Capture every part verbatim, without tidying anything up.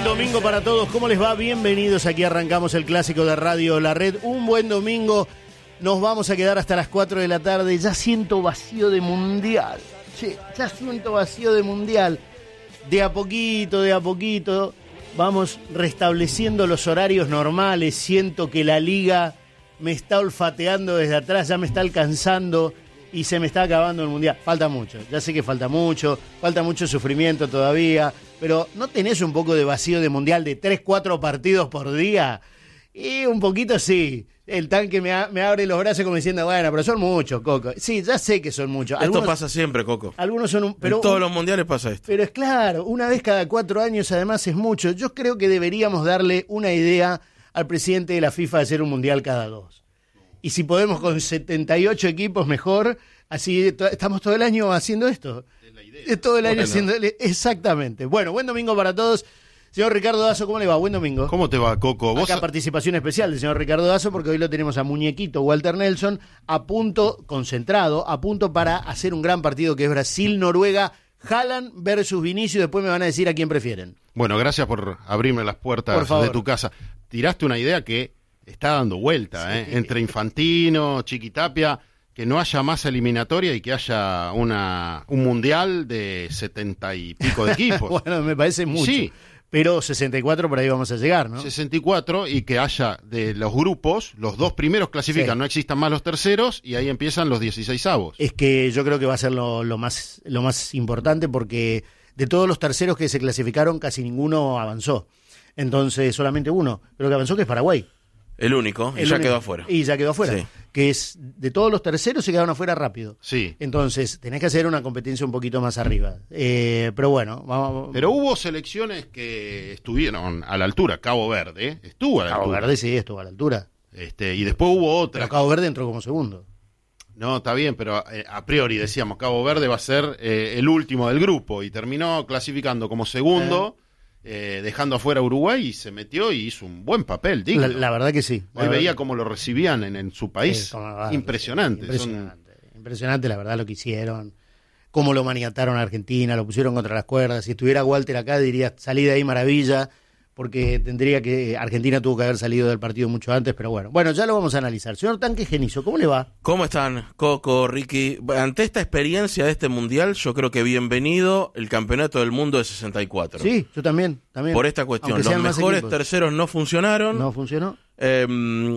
domingo para todos, ¿cómo les va? Bienvenidos, aquí arrancamos el clásico de Radio La Red. Un buen domingo, nos vamos a quedar hasta las cuatro de la tarde. Ya siento vacío de mundial, sí, ya siento vacío de mundial. De a poquito, de a poquito, vamos restableciendo los horarios normales. Siento que la liga me está olfateando desde atrás, ya me está alcanzando y se me está acabando el mundial. Falta mucho, ya sé que falta mucho, falta mucho sufrimiento todavía, pero ¿no tenés un poco de vacío de mundial de tres, cuatro partidos por día? Y un poquito sí. El tanque me, a, me abre los brazos como diciendo, bueno, pero son muchos, Coco. Sí, ya sé que son muchos. Algunos, esto pasa siempre, Coco. Algunos son un, pero, en todos los mundiales pasa esto. Pero es claro, una vez cada cuatro años además es mucho. Yo creo que deberíamos darle una idea al presidente de la FIFA de hacer un mundial cada dos. Y si podemos con setenta y ocho equipos, mejor. Así to- estamos todo el año haciendo esto. Es la idea. Todo el año bueno. haciendo... Exactamente. Bueno, buen domingo para todos. Señor Ricardo Dazo, ¿cómo le va? Buen domingo. ¿Cómo te va, Coco? ¿Vos? Acá participación especial del señor Ricardo Dazo, porque hoy lo tenemos a Muñequito Walter Nelson, a punto, concentrado, a punto para hacer un gran partido que es Brasil-Noruega, Haaland versus Vinicius. Después me van a decir a quién prefieren. Bueno, gracias por abrirme las puertas de tu casa. Tiraste una idea que está dando vuelta, sí. ¿eh? Entre Infantino, Chiquitapia, que no haya más eliminatoria y que haya una un mundial de setenta y pico de equipos. Bueno, me parece mucho. Sí. Pero sesenta y cuatro por ahí vamos a llegar, ¿no? sesenta y cuatro y que haya de los grupos, los dos primeros clasifican, sí. No existan más los terceros y ahí empiezan los dieciseisavos. Es que yo creo que va a ser lo, lo más lo más importante porque de todos los terceros que se clasificaron casi ninguno avanzó. Entonces solamente uno, creo que avanzó, que es Paraguay. El único, y el ya único. quedó afuera. Y ya quedó afuera. Sí. Que es, de todos los terceros se quedaron afuera rápido. Sí. Entonces, tenés que hacer una competencia un poquito más arriba. Eh, pero bueno, vamos. Pero hubo selecciones que estuvieron a la altura. Cabo Verde, estuvo a la Cabo altura. Cabo Verde sí, estuvo a la altura. Este, y después hubo otra. Pero Cabo Verde entró como segundo. No, está bien, pero eh, a priori decíamos, Cabo Verde va a ser eh, el último del grupo. Y terminó clasificando como segundo. Eh. Eh, dejando afuera a Uruguay y se metió y hizo un buen papel, digno. La, la verdad que sí. Hoy veía cómo lo recibían en, en su país. Eh, va, impresionante. Impresionante. Son... impresionante, la verdad, lo que hicieron. Cómo lo maniataron a Argentina, lo pusieron contra las cuerdas. Si estuviera Walter acá, diría, salí de ahí maravilla, porque tendría que... Argentina tuvo que haber salido del partido mucho antes, pero bueno. Bueno, ya lo vamos a analizar. Señor Tanque Genizo, ¿cómo le va? ¿Cómo están, Coco, Ricky? Ante esta experiencia de este Mundial, yo creo que bienvenido el Campeonato del Mundo de sesenta y cuatro. Sí, yo también. también. Por esta cuestión, los mejores terceros no funcionaron. No funcionó. Eh,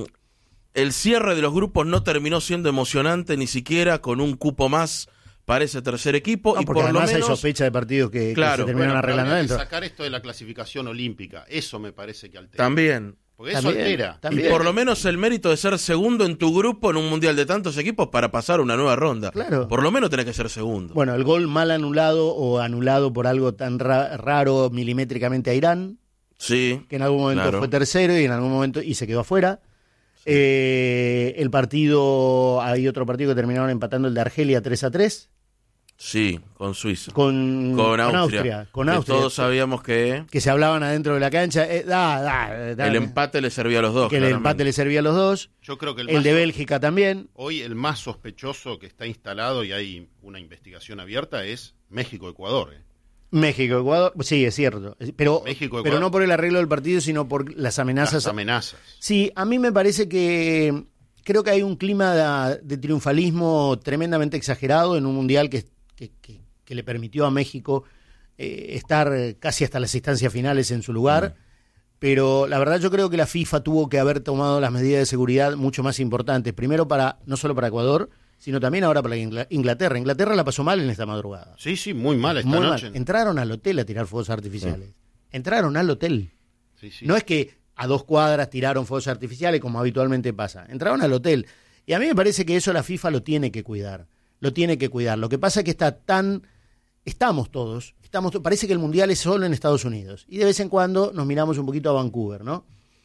el cierre de los grupos no terminó siendo emocionante, ni siquiera con un cupo más para ese tercer equipo. No, y porque por además lo menos hay sospecha de partidos que, claro, que se terminaron bueno, arreglando adentro. Sacar esto de la clasificación olímpica, eso me parece que altera. También. Porque eso también, altera. También. Y por lo menos el mérito de ser segundo en tu grupo en un mundial de tantos equipos para pasar una nueva ronda. Claro. Por lo menos tenés que ser segundo. Bueno, el gol mal anulado o anulado por algo tan ra- raro milimétricamente a Irán. Sí. Que en algún momento claro. fue tercero y en algún momento y se quedó afuera. Sí. Eh, el partido, hay otro partido que terminaron empatando, el de Argelia tres a tres. Sí, con Suiza. Con, con, con Austria. Austria. Con Austria. Todos sabíamos que... Que se hablaban adentro de la cancha. Eh, da, da, da, el empate le servía a los dos. Que claramente. El empate le servía a los dos. Yo creo que el, el de Bélgica también. Hoy el más sospechoso que está instalado y hay una investigación abierta es México-Ecuador. ¿eh? México-Ecuador, sí, es cierto. Pero, México, pero no por el arreglo del partido, sino por las amenazas. Las amenazas. Sí, a mí me parece que... Creo que hay un clima de, de triunfalismo tremendamente exagerado en un mundial que... que, que que le permitió a México eh, estar casi hasta las instancias finales en su lugar, mm. pero la verdad yo creo que la FIFA tuvo que haber tomado las medidas de seguridad mucho más importantes, primero para no solo para Ecuador, sino también ahora para Inglaterra. Inglaterra la pasó mal en esta madrugada. Sí, sí, muy mal esta muy noche. Mal. Entraron al hotel a tirar fuegos artificiales. Sí. Entraron al hotel. Sí, sí. No es que a dos cuadras tiraron fuegos artificiales como habitualmente pasa. Entraron al hotel. Y a mí me parece que eso la FIFA lo tiene que cuidar. Lo tiene que cuidar. Lo que pasa es que está tan... Estamos todos, estamos, parece que el mundial es solo en Estados Unidos y de vez en cuando nos miramos un poquito a Vancouver, ¿no?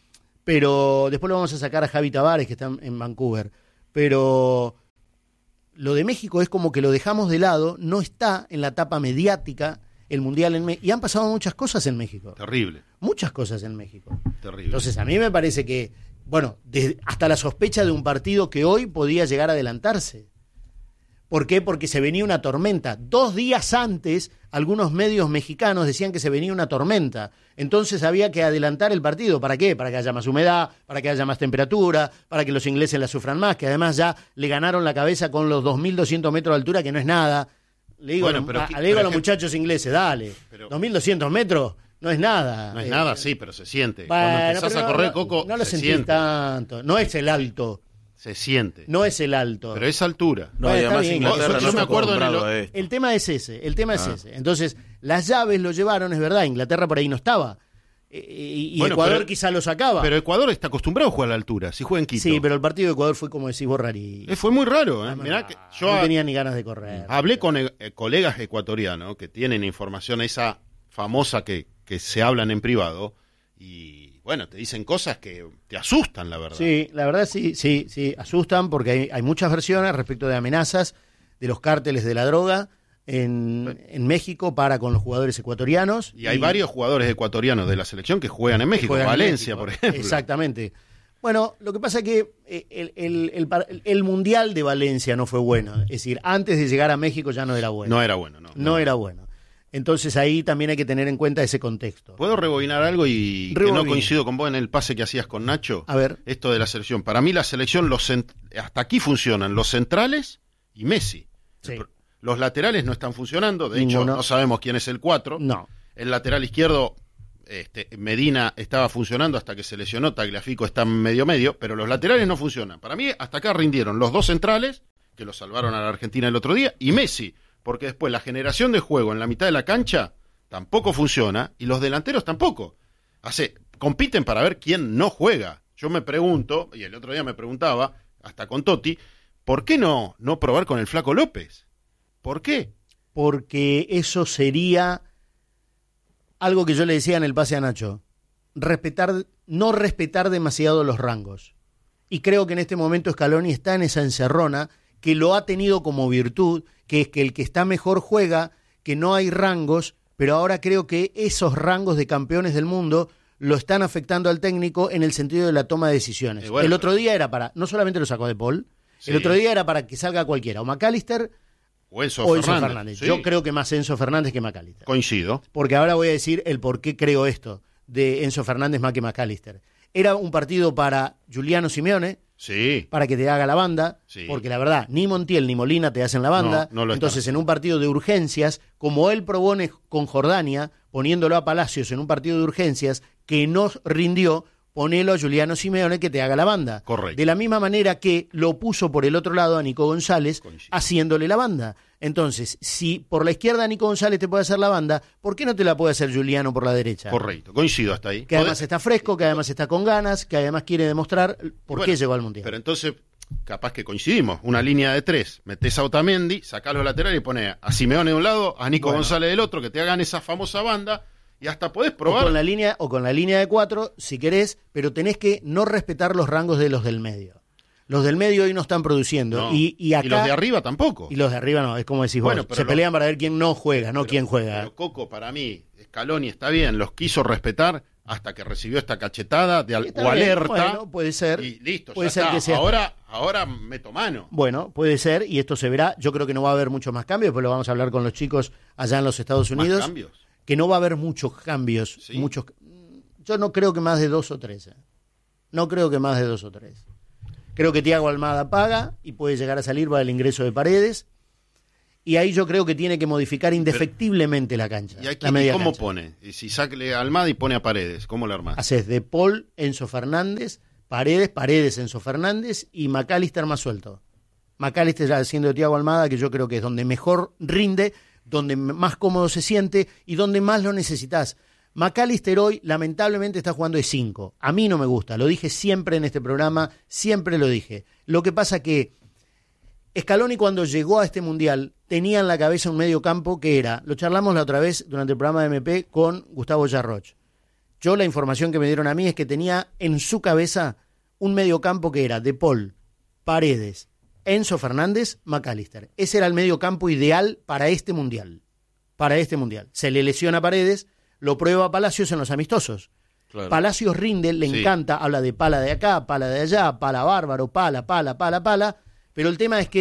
Pero después lo vamos a sacar a Javi Tavares, que está en Vancouver, pero lo de México es como que lo dejamos de lado, no está en la etapa mediática el mundial en México, y han pasado muchas cosas en México. Terrible. Muchas cosas en México. Terrible. Entonces a mí me parece que, bueno, desde, hasta la sospecha de un partido que hoy podía llegar a adelantarse. ¿Por qué? Porque se venía una tormenta. Dos días antes, algunos medios mexicanos decían que se venía una tormenta. Entonces había que adelantar el partido. ¿Para qué? Para que haya más humedad, para que haya más temperatura, para que los ingleses la sufran más, que además ya le ganaron la cabeza con los dos mil doscientos metros de altura, que no es nada. Le digo, bueno, a, pero, a, le digo a los que... muchachos ingleses, dale, pero... dos mil doscientos metros no es nada. No es eh, nada, sí, pero se siente. Bueno, Cuando empezás no, a correr, no, Coco, no lo se sentís siente. tanto. No es el alto. Se siente. No es el alto. Pero es altura. No, bueno, y además bien. Inglaterra Yo no me acuerdo en el... a esto. El tema es ese, el tema ah. es ese. Entonces, las llaves lo llevaron, es verdad, Inglaterra por ahí no estaba. Y, y bueno, Ecuador pero, quizá lo sacaba. Pero Ecuador está acostumbrado a jugar a la altura, si juega en Quito. Sí, pero el partido de Ecuador fue como decís vos, rari. Eh, fue muy raro. ¿eh? No, Mirá no, que yo no a... tenía ni ganas de correr. Hablé con eh, colegas ecuatorianos que tienen información esa famosa que, que se hablan en privado y bueno, te dicen cosas que te asustan, la verdad. Sí, la verdad sí, sí, sí, asustan porque hay, hay muchas versiones respecto de amenazas de los cárteles de la droga en, en México para con los jugadores ecuatorianos. Y hay y varios jugadores ecuatorianos de la selección que juegan en México, juegan en Valencia, México. por ejemplo. Exactamente. Bueno, lo que pasa es que el, el, el, el Mundial de Valencia no fue bueno. Es decir, antes de llegar a México ya no era bueno. No era bueno, no. No, no era bueno. Entonces ahí también hay que tener en cuenta ese contexto. ¿Puedo rebobinar algo y Rebobina. que no coincido con vos en el pase que hacías con Nacho? A ver. Esto de la selección. Para mí la selección, los cent... hasta aquí funcionan los centrales y Messi. Sí. Los laterales no están funcionando. De Ninguno. hecho, no sabemos quién es el cuatro. No. El lateral izquierdo, este, Medina estaba funcionando hasta que se lesionó. Tagliafico está medio medio, pero los laterales no funcionan. Para mí, hasta acá rindieron los dos centrales, que los salvaron a la Argentina el otro día, y Messi. Porque después la generación de juego en la mitad de la cancha tampoco funciona y los delanteros tampoco. Hace, compiten para ver quién no juega. Yo me pregunto, y el otro día me preguntaba, hasta con Totti, ¿por qué no, no probar con el Flaco López? ¿Por qué? Porque eso sería algo que yo le decía en el pase a Nacho. Respetar, no respetar demasiado los rangos. Y creo que en este momento Scaloni está en esa encerrona que lo ha tenido como virtud, que es que el que está mejor juega, que no hay rangos, pero ahora creo que esos rangos de campeones del mundo lo están afectando al técnico en el sentido de la toma de decisiones. Eh, bueno, el otro día era para, no solamente lo sacó de Paul, sí. El otro día era para que salga cualquiera, o McAllister o Enzo, o Enzo Fernández. Fernández. Sí. Yo creo que más Enzo Fernández que McAllister. Coincido. Porque ahora voy a decir el por qué creo esto de Enzo Fernández más que McAllister. Era un partido para Giuliano Simeone, sí, para que te haga la banda, sí. Porque la verdad, ni Montiel ni Molina te hacen la banda. No, no lo Entonces, están. En un partido de urgencias, como él propone con Jordania, poniéndolo a Palacios en un partido de urgencias que no rindió, ponelo a Giuliano Simeone que te haga la banda. Correcto. De la misma manera que lo puso por el otro lado a Nico González, Coincido. haciéndole la banda. Entonces, si por la izquierda Nico González te puede hacer la banda, ¿por qué no te la puede hacer Giuliano por la derecha? Correcto, coincido hasta ahí. Que además está fresco, que además está con ganas, que además quiere demostrar por bueno, qué llegó al Mundial. Pero entonces, capaz que coincidimos. Una línea de tres, metés a Otamendi, sacás los laterales y ponés a Simeone de un lado, a Nico bueno. González del otro, que te hagan esa famosa banda y hasta podés probar. O con la línea, o con la línea de cuatro, si querés, pero tenés que no respetar los rangos de los del medio. Los del medio hoy no están produciendo. No. Y, y, acá, y los de arriba tampoco. Y los de arriba no, es como decís bueno, vos. Se lo, pelean para ver quién no juega, no pero, quién juega. Pero Coco, para mí, Scaloni está bien, los quiso respetar hasta que recibió esta cachetada de al, o alerta. Bueno, puede ser. Y listo, puede ya ser está. Que sea. Ahora, ahora meto mano. Bueno, puede ser, y esto se verá. Yo creo que no va a haber muchos más cambios, pues lo vamos a hablar con los chicos allá en los Estados Unidos. ¿Más cambios? Que no va a haber muchos cambios. ¿Sí? muchos. Yo no creo que más de dos o tres. ¿eh? No creo que más de dos o tres. Creo que Thiago Almada paga y puede llegar a salir para el ingreso de Paredes. Y ahí yo creo que tiene que modificar indefectiblemente la cancha. ¿Y, aquí, la media ¿y cómo cancha. pone? Y si sacle a Almada y pone a Paredes, ¿cómo lo armás? Haces de Paul, Enzo Fernández, Paredes, Paredes, Enzo Fernández y McAllister más suelto. McAllister ya haciendo de Thiago Almada, que yo creo que es donde mejor rinde, donde más cómodo se siente y donde más lo necesitas. McAllister hoy lamentablemente está jugando de cinco. A mí no me gusta, lo dije siempre en este programa, siempre lo dije. Lo que pasa que Scaloni cuando llegó a este Mundial tenía en la cabeza un medio campo que era, lo charlamos la otra vez durante el programa de M P con Gustavo Yarroch. Yo la información que me dieron a mí es que tenía en su cabeza un medio campo que era De Paul, Paredes, Enzo Fernández, McAllister. Ese era el medio campo ideal para este Mundial. Para este Mundial. Se le lesiona a Paredes, lo prueba Palacios en los amistosos. Claro. Palacios rinde, le sí. encanta, habla de pala de acá, pala de allá, pala bárbaro, pala, pala, pala, pala, pero el tema es que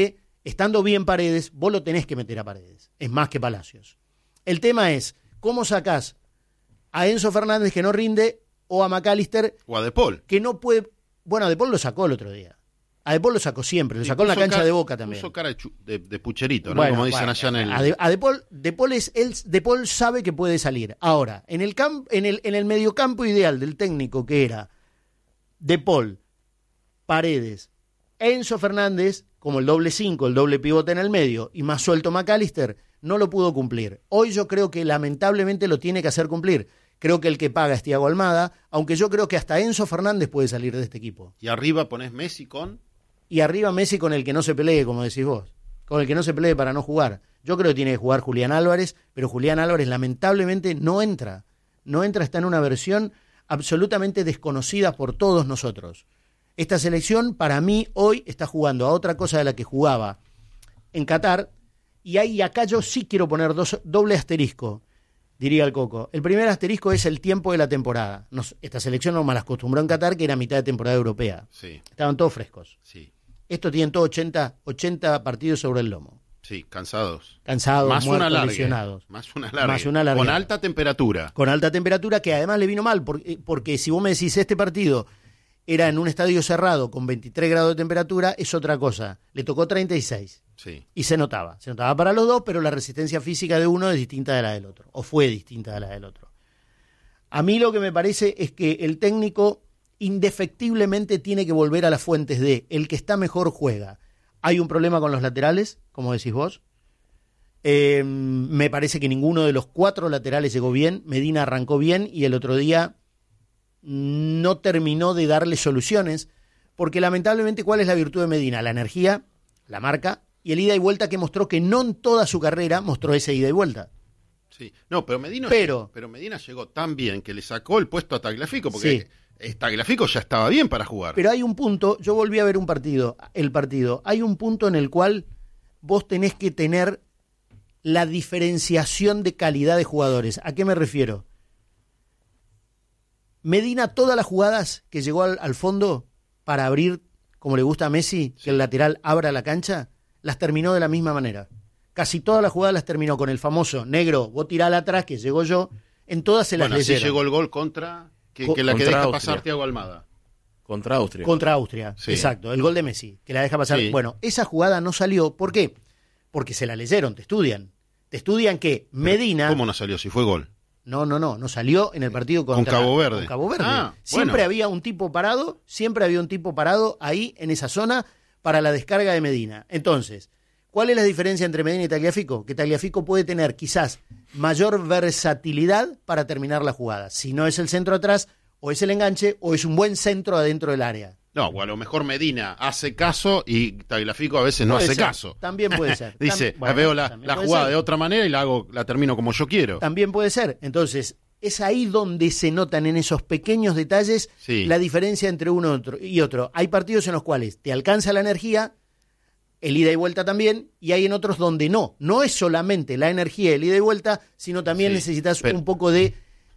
estando bien Paredes, vos lo tenés que meter a Paredes. Es más que Palacios. El tema es, ¿cómo sacás a Enzo Fernández que no rinde o a McAllister? O a De Paul. Que no puede... Bueno, a De Paul lo sacó el otro día. A De Paul lo sacó siempre, lo sacó en la cancha cara, de Boca también. Puso cara de, chu, de, de pucherito, ¿no? Bueno, como dicen bueno, allá en el... A De, a De Paul, De Paul, es, él, De Paul sabe que puede salir. Ahora, en el, camp, en el, en el mediocampo ideal del técnico que era De Paul, Paredes, Enzo Fernández, como el doble cinco, el doble pivote en el medio, y más suelto McAllister, no lo pudo cumplir. Hoy yo creo que lamentablemente lo tiene que hacer cumplir. Creo que el que paga es Thiago Almada, aunque yo creo que hasta Enzo Fernández puede salir de este equipo. Y arriba ponés Messi con... Y arriba Messi con el que no se pelee, como decís vos. Con el que no se pelee para no jugar. Yo creo que tiene que jugar Julián Álvarez, pero Julián Álvarez lamentablemente no entra. No entra, está en una versión absolutamente desconocida por todos nosotros. Esta selección, para mí, hoy está jugando a otra cosa de la que jugaba en Qatar, y ahí acá yo sí quiero poner dos, doble asterisco, diría el Coco. El primer asterisco es el tiempo de la temporada. Nos, esta selección nos malacostumbró en Qatar, que era mitad de temporada europea. Sí. Estaban todos frescos. Sí. Esto tienen todos ochenta, ochenta partidos sobre el lomo. Sí, cansados. Cansados, más muertos, una lesionados. Más una larga. Más una larga. Con alta temperatura. Con alta temperatura, que además le vino mal, porque, porque si vos me decís este partido era en un estadio cerrado con veintitrés grados de temperatura, es otra cosa. Le tocó treinta y seis. Sí. Y se notaba. Se notaba para los dos, pero la resistencia física de uno es distinta de la del otro. O fue distinta de la del otro. A mí lo que me parece es que el técnico indefectiblemente tiene que volver a las fuentes de el que está mejor juega. Hay un problema con los laterales, como decís vos. Eh, me parece que ninguno de los cuatro laterales llegó bien. Medina arrancó bien y el otro día no terminó de darle soluciones, porque lamentablemente, ¿cuál es la virtud de Medina? La energía, la marca y el ida y vuelta, que mostró que no en toda su carrera mostró ese ida y vuelta. Sí, no, pero Medina, pero, pero Medina llegó tan bien que le sacó el puesto a Tagliafico, porque sí. Tagliafico ya estaba bien para jugar. Pero hay un punto, yo volví a ver un partido, el partido, hay un punto en el cual vos tenés que tener la diferenciación de calidad de jugadores. ¿A qué me refiero? Medina, todas las jugadas que llegó al, al fondo para abrir, como le gusta a Messi, sí. que el lateral abra la cancha, las terminó de la misma manera. Casi todas las jugadas las terminó con el famoso negro, vos tirala atrás, que llegó yo, en todas se las bueno, leyeron. Así llegó el gol contra, que, Co- que la contra que deja Austria. pasar Thiago Almada. Contra Austria. Contra Austria, sí. exacto, el gol de Messi, que la deja pasar. Sí. Bueno, esa jugada no salió, ¿por qué? Porque se la leyeron, te estudian. Te estudian que Medina... ¿Cómo no salió si fue gol? No, no, no, no salió en el partido contra, con Cabo Verde. Con Cabo Verde. Ah, siempre bueno. había un tipo parado, siempre había un tipo parado ahí en esa zona para la descarga de Medina. Entonces, ¿cuál es la diferencia entre Medina y Tagliafico? Que Tagliafico puede tener quizás mayor versatilidad para terminar la jugada. Si no es el centro atrás, o es el enganche, o es un buen centro adentro del área. No, o a lo mejor Medina hace caso y Tagliafico a veces no Puede hace ser, caso. También puede ser. Dice, Tam- bueno, veo la, también la puede jugada ser. de otra manera y la hago, la termino como yo quiero. También puede ser. Entonces, es ahí donde se notan en esos pequeños detalles Sí. la diferencia entre uno y otro. Hay partidos en los cuales te alcanza la energía, el ida y vuelta también, y hay en otros donde no. No es solamente la energía, el ida y vuelta, sino también Sí, necesitas pero- un poco de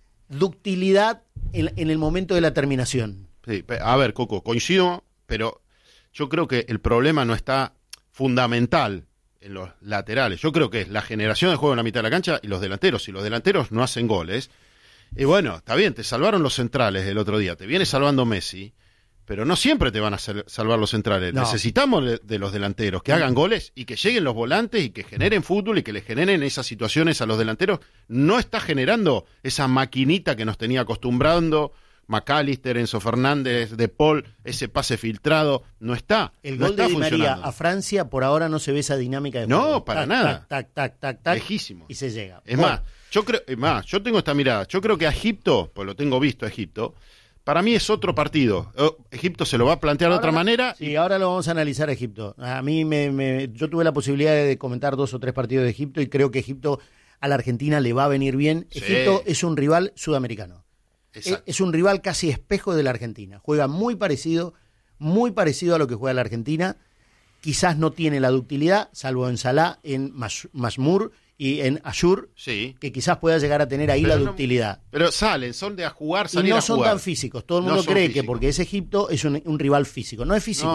ductilidad en, en el momento de la terminación. Sí, pe- a ver, Coco, coincido, pero yo creo que el problema no está fundamental en los laterales. Yo creo que es la generación de juego en la mitad de la cancha y los delanteros. Si los delanteros no hacen goles, y bueno, está bien, te salvaron los centrales el otro día, te viene salvando Messi, pero no siempre te van a sal- salvar los centrales. No. Necesitamos de, de los delanteros que hagan goles y que lleguen los volantes y que generen fútbol y que le generen esas situaciones a los delanteros. No está generando esa maquinita que nos tenía acostumbrando McAllister, Enzo Fernández, De Paul, ese pase filtrado, no está. El no gol está de Di María funcionando. a Francia, por ahora no se ve esa dinámica de No, juego. para Tac, nada. Tac, tac, tac, tac, tac, Lejísimo. y se llega. Es Bueno, más, yo creo, es más, yo tengo esta mirada. Yo creo que a Egipto, pues lo tengo visto a Egipto, para mí es otro partido. Eh, Egipto se lo va a plantear de ahora- otra manera. Sí, ahora lo vamos a analizar a Egipto. A mí me, me- yo tuve la posibilidad de comentar dos o tres partidos de Egipto y creo que Egipto a la Argentina le va a venir bien. Sí. Egipto es un rival sudamericano. Es, Exacto. es un rival casi espejo de la Argentina. Juega muy parecido, muy parecido a lo que juega la Argentina. Quizás no tiene la ductilidad, salvo en Salah, en Mash- Mashmur y en Ashur, Sí. que quizás pueda llegar a tener ahí Pero la no- ductilidad. Pero salen, son de a jugar, Y salir no a son jugar. tan físicos. Todo el No mundo son cree que físicos. porque es Egipto es un, un rival físico. No es físico. No, no.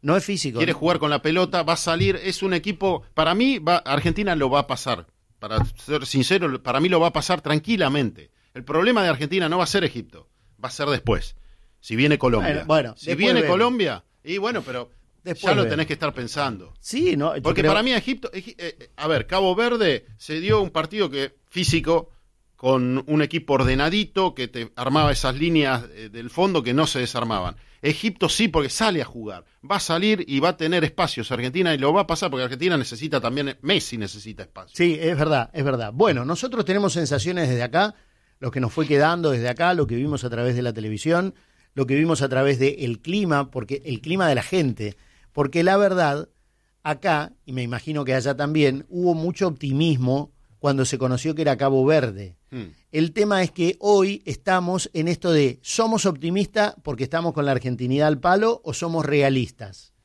No es físico. Quiere ¿no? jugar con la pelota, va a salir, es un equipo, para mí, va, Argentina lo va a pasar. Para ser sincero, para mí lo va a pasar tranquilamente. El problema de Argentina no va a ser Egipto, va a ser después. Si viene Colombia. Bueno, bueno, si viene vemos. Colombia, y bueno, pero después ya lo tenés que estar pensando. Sí, no. Porque creo... para mí Egipto, eh, a ver, Cabo Verde se dio un partido que físico, con un equipo ordenadito, que te armaba esas líneas del fondo que no se desarmaban. Egipto sí, porque sale a jugar. Va a salir y va a tener espacios Argentina y lo va a pasar porque Argentina necesita también, Messi necesita espacio. Sí, es verdad, es verdad. Bueno, nosotros tenemos sensaciones desde acá, lo que nos fue quedando desde acá, lo que vimos a través de la televisión, lo que vimos a través del clima, porque el clima de la gente, porque la verdad, acá, y me imagino que allá también, hubo mucho optimismo cuando se conoció que era Cabo Verde. Hmm. El tema es que hoy estamos en esto de, ¿somos optimistas porque estamos con la argentinidad al palo o somos realistas?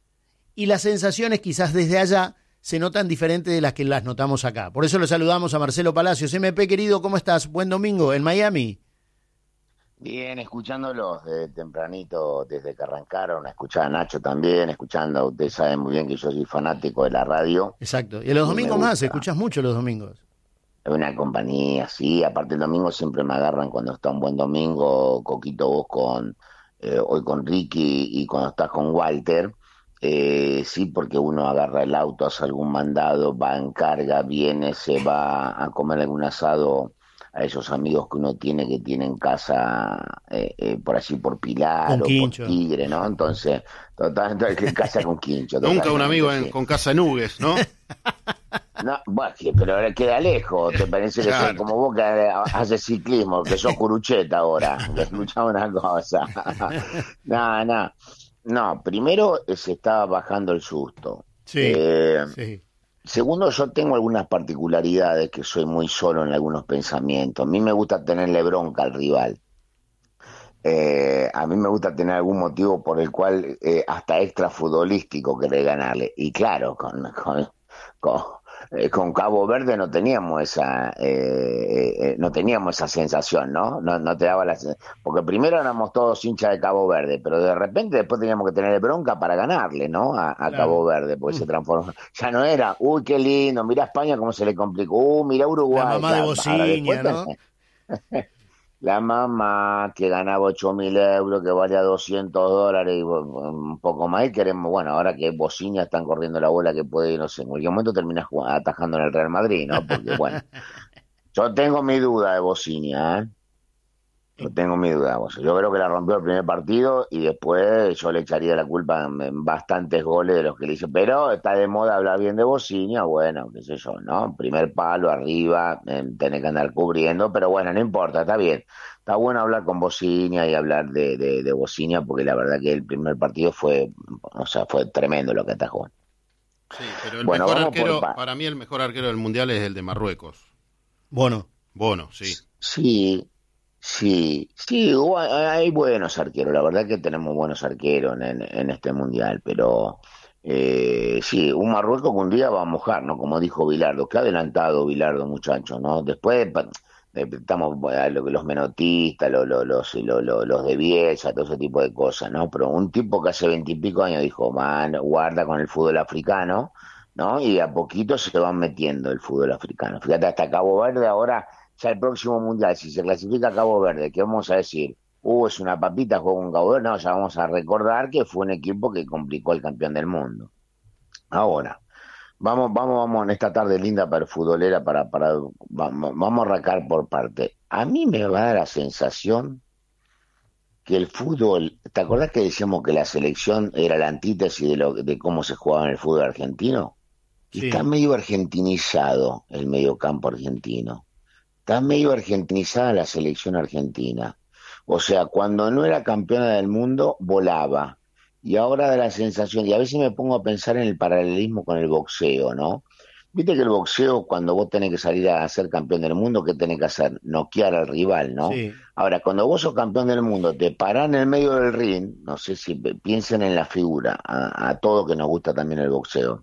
Y las sensaciones quizás desde allá se notan diferentes de las que las notamos acá. Por eso lo saludamos a Marcelo Palacios. M P, querido, ¿cómo estás? Buen domingo en Miami. Bien, escuchándolos de tempranito, desde que arrancaron, a escuchar a Nacho también, escuchando, ustedes saben muy bien que yo soy fanático de la radio. Exacto, y los domingos más, escuchás mucho los domingos. Es una compañía, sí, aparte el domingo siempre me agarran cuando está un buen domingo, Coquito, vos con, eh, hoy con Ricky y cuando estás con Walter, eh, sí, porque uno agarra el auto, hace algún mandado, va en carga, viene, se va a comer algún asado a esos amigos que uno tiene que tienen casa eh, eh, por allí por Pilar con o Quincho. Por Tigre, ¿no? Entonces, total, casa con Quincho. Nunca un amigo en, con casa en Hugues, ¿no? No, bueno, pero queda lejos, te parece que claro. Soy como vos que haces ciclismo, que sos curucheta ahora, que escuchaba una cosa. No, no, no, primero se estaba bajando el susto. Sí, eh, sí. Segundo, yo tengo algunas particularidades que soy muy solo en algunos pensamientos. A mí me gusta tenerle bronca al rival. Eh, a mí me gusta tener algún motivo por el cual eh, hasta extra futbolístico querer ganarle. Y claro, con, con, con, eh, con Cabo Verde no teníamos esa eh, eh, no teníamos esa sensación, ¿no? No, no te daba la porque primero éramos todos hinchas de Cabo Verde, pero de repente después teníamos que tener bronca para ganarle, ¿no? A, a claro. Cabo Verde, porque mm. se transformó. Ya no era, uy, qué lindo, mira España cómo se le complicó, uy, mira Uruguay. La mamá de Bociña, ¿no? La mamá que ganaba ocho mil euros, que valía doscientos dólares y un poco más, y queremos, bueno, ahora que Bociña están corriendo la bola que puede, no sé, en cualquier momento termina atajando en el Real Madrid, ¿no? Porque, bueno, yo tengo mi duda de Bociña, ¿eh? Yo tengo mi duda. Yo creo que la rompió el primer partido y después yo le echaría la culpa en bastantes goles de los que le hice. Pero está de moda hablar bien de Bociña, bueno, qué sé yo, ¿no? Primer palo arriba, eh, tenés que andar cubriendo, pero bueno, no importa, está bien. Está bueno hablar con Bociña y hablar de, de, de Bociña porque la verdad que el primer partido fue, o sea, fue tremendo lo que atajó. Sí, pero el bueno, mejor arquero, por... para mí el mejor arquero del Mundial es el de Marruecos. Bono. Bono, sí. Sí. Sí, sí, hay buenos arqueros, la verdad que tenemos buenos arqueros en, en este mundial, pero eh, sí, un Marruecos que un día va a mojar, ¿no? Como dijo Bilardo, que ha adelantado Bilardo, muchachos, ¿no? Después estamos los menotistas, los, los, los, los, los de Bielsa, todo ese tipo de cosas, ¿no? Pero un tipo que hace veintipico años dijo, man, guarda con el fútbol africano, ¿no? Y a poquito se van metiendo el fútbol africano. Fíjate, hasta Cabo Verde ahora... Ya el próximo mundial, si se clasifica a Cabo Verde, ¿qué vamos a decir? Uh, es una papita, juega un Cabo Verde. No, ya vamos a recordar que fue un equipo que complicó al campeón del mundo. Ahora, vamos, vamos, vamos en esta tarde linda para futbolera, para, para, vamos, vamos a arrancar por parte. A mí me va a dar la sensación que el fútbol, ¿te acordás que decíamos que la selección era la antítesis de, lo, de cómo se jugaba en el fútbol argentino? Sí. Está medio argentinizado el mediocampo argentino. Está medio argentinizada la selección argentina. O sea, cuando no era campeona del mundo, volaba. Y ahora da la sensación, y a veces me pongo a pensar en el paralelismo con el boxeo, ¿no? Viste que el boxeo, cuando vos tenés que salir a ser campeón del mundo, ¿qué tenés que hacer? Noquear al rival, ¿no? Sí. Ahora, cuando vos sos campeón del mundo, te parás en el medio del ring, no sé si piensen en la figura, a, a todo que nos gusta también el boxeo.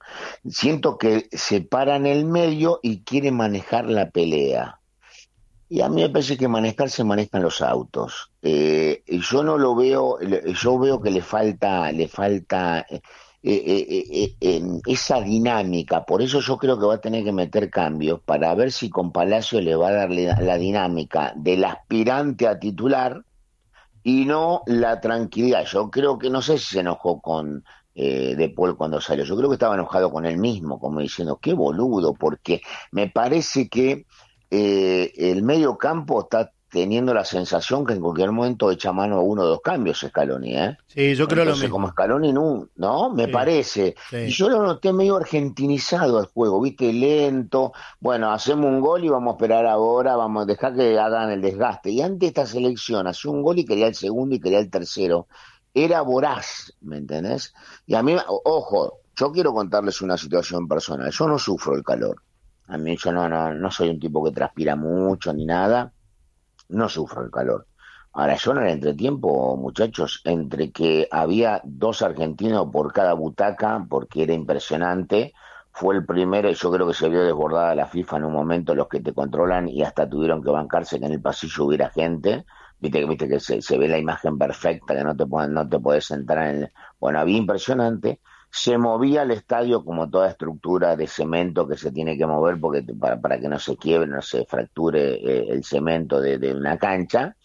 Siento que se para en el medio y quiere manejar la pelea. Y a mí me parece que manejar se manejan los autos. Eh, y yo no lo veo, yo veo que le falta, le falta eh, eh, eh, eh, esa dinámica. Por eso yo creo que va a tener que meter cambios para ver si con Palacio le va a darle la, la dinámica del aspirante a titular y no la tranquilidad. Yo creo que, no sé si se enojó con eh, De Paul cuando salió. Yo creo que estaba enojado con él mismo, como diciendo, qué boludo, porque me parece que Eh, el medio campo está teniendo la sensación que en cualquier momento echa mano a uno de los cambios Scaloni, ¿eh? Sí, yo creo Entonces, lo mismo. como Scaloni, no, ¿no? Me sí, parece. Sí. Y yo lo noté medio argentinizado el juego, ¿viste? Lento. Bueno, hacemos un gol y vamos a esperar ahora, vamos a dejar que hagan el desgaste. Y antes esta selección hacía un gol y quería el segundo y quería el tercero. Era voraz, ¿me entendés? Y a mí, ojo, yo quiero contarles una situación personal. Yo no sufro el calor. A mí yo no, no, no soy un tipo que transpira mucho ni nada, no sufro el calor. Ahora, yo en el entretiempo, muchachos, entre que había dos argentinos por cada butaca, porque era impresionante, fue el primero, y yo creo que se vio desbordada la FIFA en un momento, los que te controlan, y hasta tuvieron que bancarse que en el pasillo hubiera gente, viste, viste que se, se ve la imagen perfecta, que no te, pueden, no te podés sentar en el... Bueno, había impresionante. Se movía el estadio como toda estructura de cemento que se tiene que mover porque para, para que no se quiebre, no se fracture eh, el cemento de, de una cancha.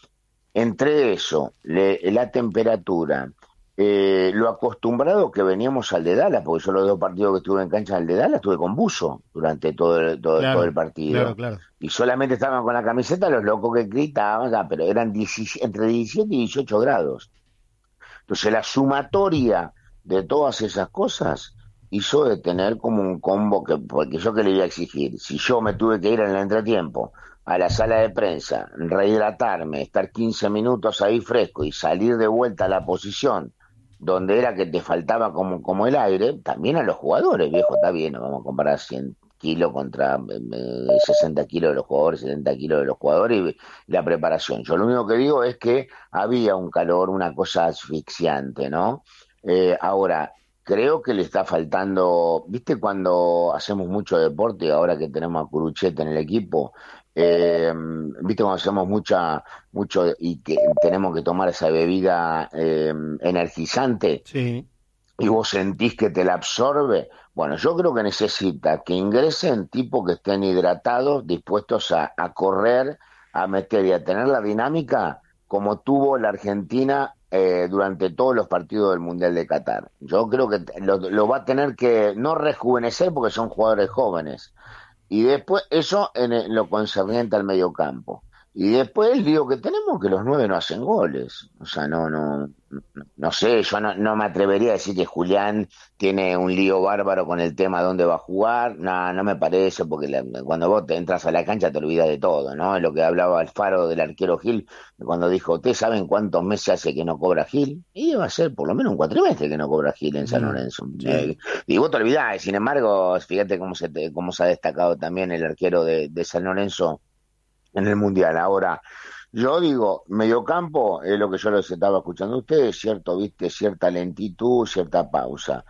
Entre eso, le, la temperatura, eh, lo acostumbrado que veníamos al de Dallas, porque yo los dos partidos que estuve en cancha del de Dallas estuve con buzo durante todo el, todo, claro, todo el partido. Claro, claro. Y solamente estaban con la camiseta los locos que gritaban, pero eran diecisiete, entre diecisiete y dieciocho grados. Entonces la sumatoria de todas esas cosas hizo de tener como un combo que, porque yo que le iba a exigir, si yo me tuve que ir en el entretiempo a la sala de prensa, rehidratarme, estar quince minutos ahí fresco y salir de vuelta a la posición donde era que te faltaba como, como el aire, también a los jugadores, viejo, está bien, no vamos a comparar cien kilos contra eh, sesenta kilos de los jugadores, setenta kilos de los jugadores y la preparación. Yo lo único que digo es que había un calor, una cosa asfixiante, ¿no? Eh, ahora, creo que le está faltando, ¿viste cuando hacemos mucho deporte, ahora que tenemos a Curuchet en el equipo? Eh, ¿Viste cuando hacemos mucha, mucho y que tenemos que tomar esa bebida eh, energizante? Sí. Y vos sentís que te la absorbe. Bueno, yo creo que necesita que ingresen tipos que estén hidratados, dispuestos a, a correr, a meter y a tener la dinámica como tuvo la Argentina eh, durante todos los partidos del Mundial de Qatar. Yo creo que lo, lo va a tener que no rejuvenecer porque son jugadores jóvenes. Y después, eso en el, lo concerniente al mediocampo. Y después el lío que tenemos que los nueve no hacen goles. O sea, no, no, no sé, yo no, no me atrevería a decir que Julián tiene un lío bárbaro con el tema de dónde va a jugar. No, no me parece, porque la, cuando vos te entras a la cancha te olvidas de todo, ¿no? Es lo que hablaba Alfaro del arquero Gil, cuando dijo, ¿ustedes saben cuántos meses hace que no cobra Gil? Y va a ser por lo menos un cuatrimestre que no cobra Gil en San Lorenzo. Sí. Eh, y vos te olvidás, sin embargo, fíjate cómo se, te, cómo se ha destacado también el arquero de, de San Lorenzo en el Mundial. Ahora, yo digo, mediocampo, es lo que yo les estaba escuchando a ustedes, cierto, viste, cierta lentitud, cierta pausa.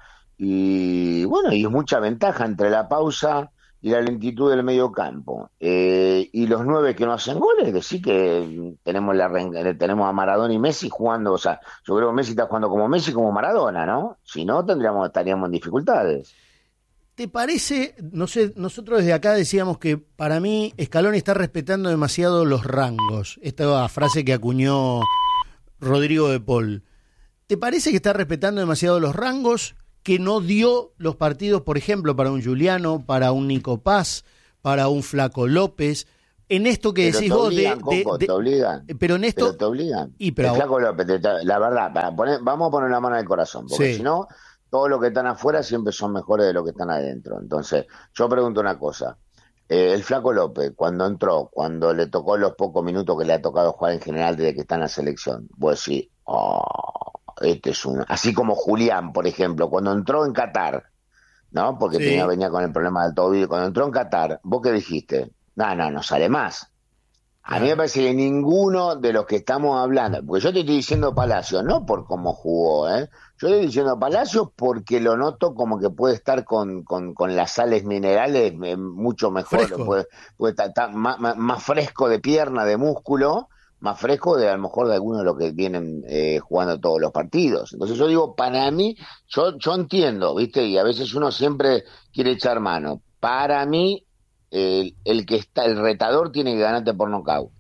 Y bueno, y es mucha ventaja entre la pausa y la lentitud del mediocampo. Eh, y los nueve que no hacen goles, decir que tenemos la tenemos a Maradona y Messi jugando, o sea, yo creo que Messi está jugando como Messi, como Maradona, ¿no? Si no, tendríamos, estaríamos en dificultades. ¿Te parece? No sé, nosotros desde acá decíamos que para mí Scaloni está respetando demasiado los rangos. Esta frase que acuñó Rodrigo de Paul. ¿Te parece que está respetando demasiado los rangos? Que no dio los partidos, por ejemplo, para un Giuliano, para un Nico Paz, para un Flaco López. En esto que pero decís te vos obligan, de, Coco, de, de, te obligan. Pero en esto. Pero te obligan. Y, pero, el Flaco López, te, te, la verdad, para poner, vamos a poner la mano en el corazón, porque sí. si no, todos los que están afuera siempre son mejores de los que están adentro. Entonces, yo pregunto una cosa. Eh, el Flaco López, cuando entró, cuando le tocó los pocos minutos que le ha tocado jugar en general desde que está en la selección, vos decís, oh, este es un... Así como Julián, por ejemplo, cuando entró en Qatar, ¿no? Porque sí. tenía, venía con el problema del tobillo. Cuando entró en Qatar, ¿vos qué dijiste? No, no, no sale más. A mí me parece que ninguno de los que estamos hablando, porque yo te estoy diciendo Palacio, no por cómo jugó, ¿eh? Yo estoy diciendo Palacio porque lo noto como que puede estar con, con, con las sales minerales eh, mucho mejor, puede, puede estar, estar más, más, más fresco de pierna, de músculo, más fresco de a lo mejor de algunos de los que vienen eh, jugando todos los partidos. Entonces yo digo, para mí, yo, yo entiendo, ¿viste? Y a veces uno siempre quiere echar mano. Para mí, el, el que está, el retador tiene que ganarte por nocaut.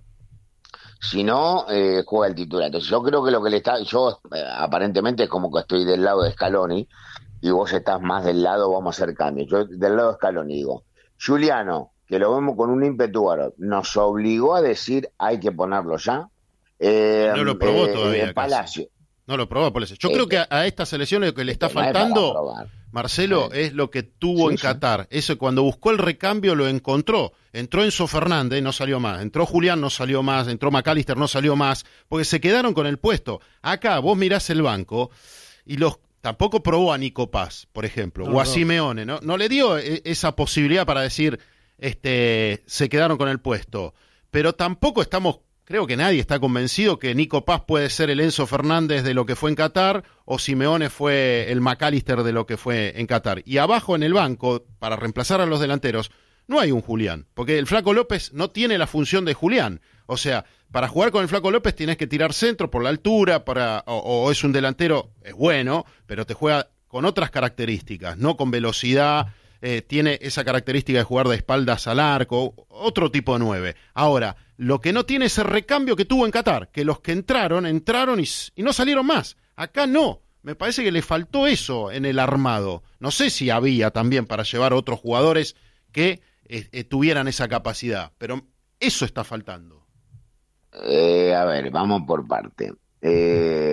Si no, eh, juega el titular. Entonces yo creo que lo que le está, yo eh, aparentemente es como que estoy del lado de Scaloni y vos estás más del lado, vamos a hacer cambios. Yo del lado de Scaloni digo, Giuliano, que lo vemos con un ímpetu, nos obligó a decir hay que ponerlo ya. Eh, no lo probó eh, todavía. Palacio. Casi. No lo probó, por eso. Yo eh, creo que a, a esta selección lo que le está faltando, Marcelo, sí. es lo que tuvo sí, en sí. Qatar. Eso cuando buscó el recambio lo encontró. Entró Enzo Fernández, no salió más. Entró Julián, no salió más. Entró McAllister, no salió más. Porque se quedaron con el puesto. Acá vos mirás el banco y los tampoco probó a Nico Paz, por ejemplo, no, o a no. Simeone. ¿no? No le dio esa posibilidad para decir, este, se quedaron con el puesto. Pero tampoco estamos... Creo que nadie está convencido que Nico Paz puede ser el Enzo Fernández de lo que fue en Qatar o Simeone fue el McAllister de lo que fue en Qatar. Y abajo en el banco, para reemplazar a los delanteros, no hay un Julián, porque el Flaco López no tiene la función de Julián. O sea, para jugar con el Flaco López tienes que tirar centro por la altura, para o, o es un delantero, es bueno, pero te juega con otras características, no con velocidad, eh, tiene esa característica de jugar de espaldas al arco, otro tipo de nueve. Ahora, lo que no tiene es el recambio que tuvo en Qatar, que los que entraron, entraron y, y no salieron más. Acá no. Me parece que le faltó eso en el armado. No sé si había también para llevar otros jugadores que eh, eh, tuvieran esa capacidad, pero eso está faltando. Eh, a ver, vamos por parte. Eh,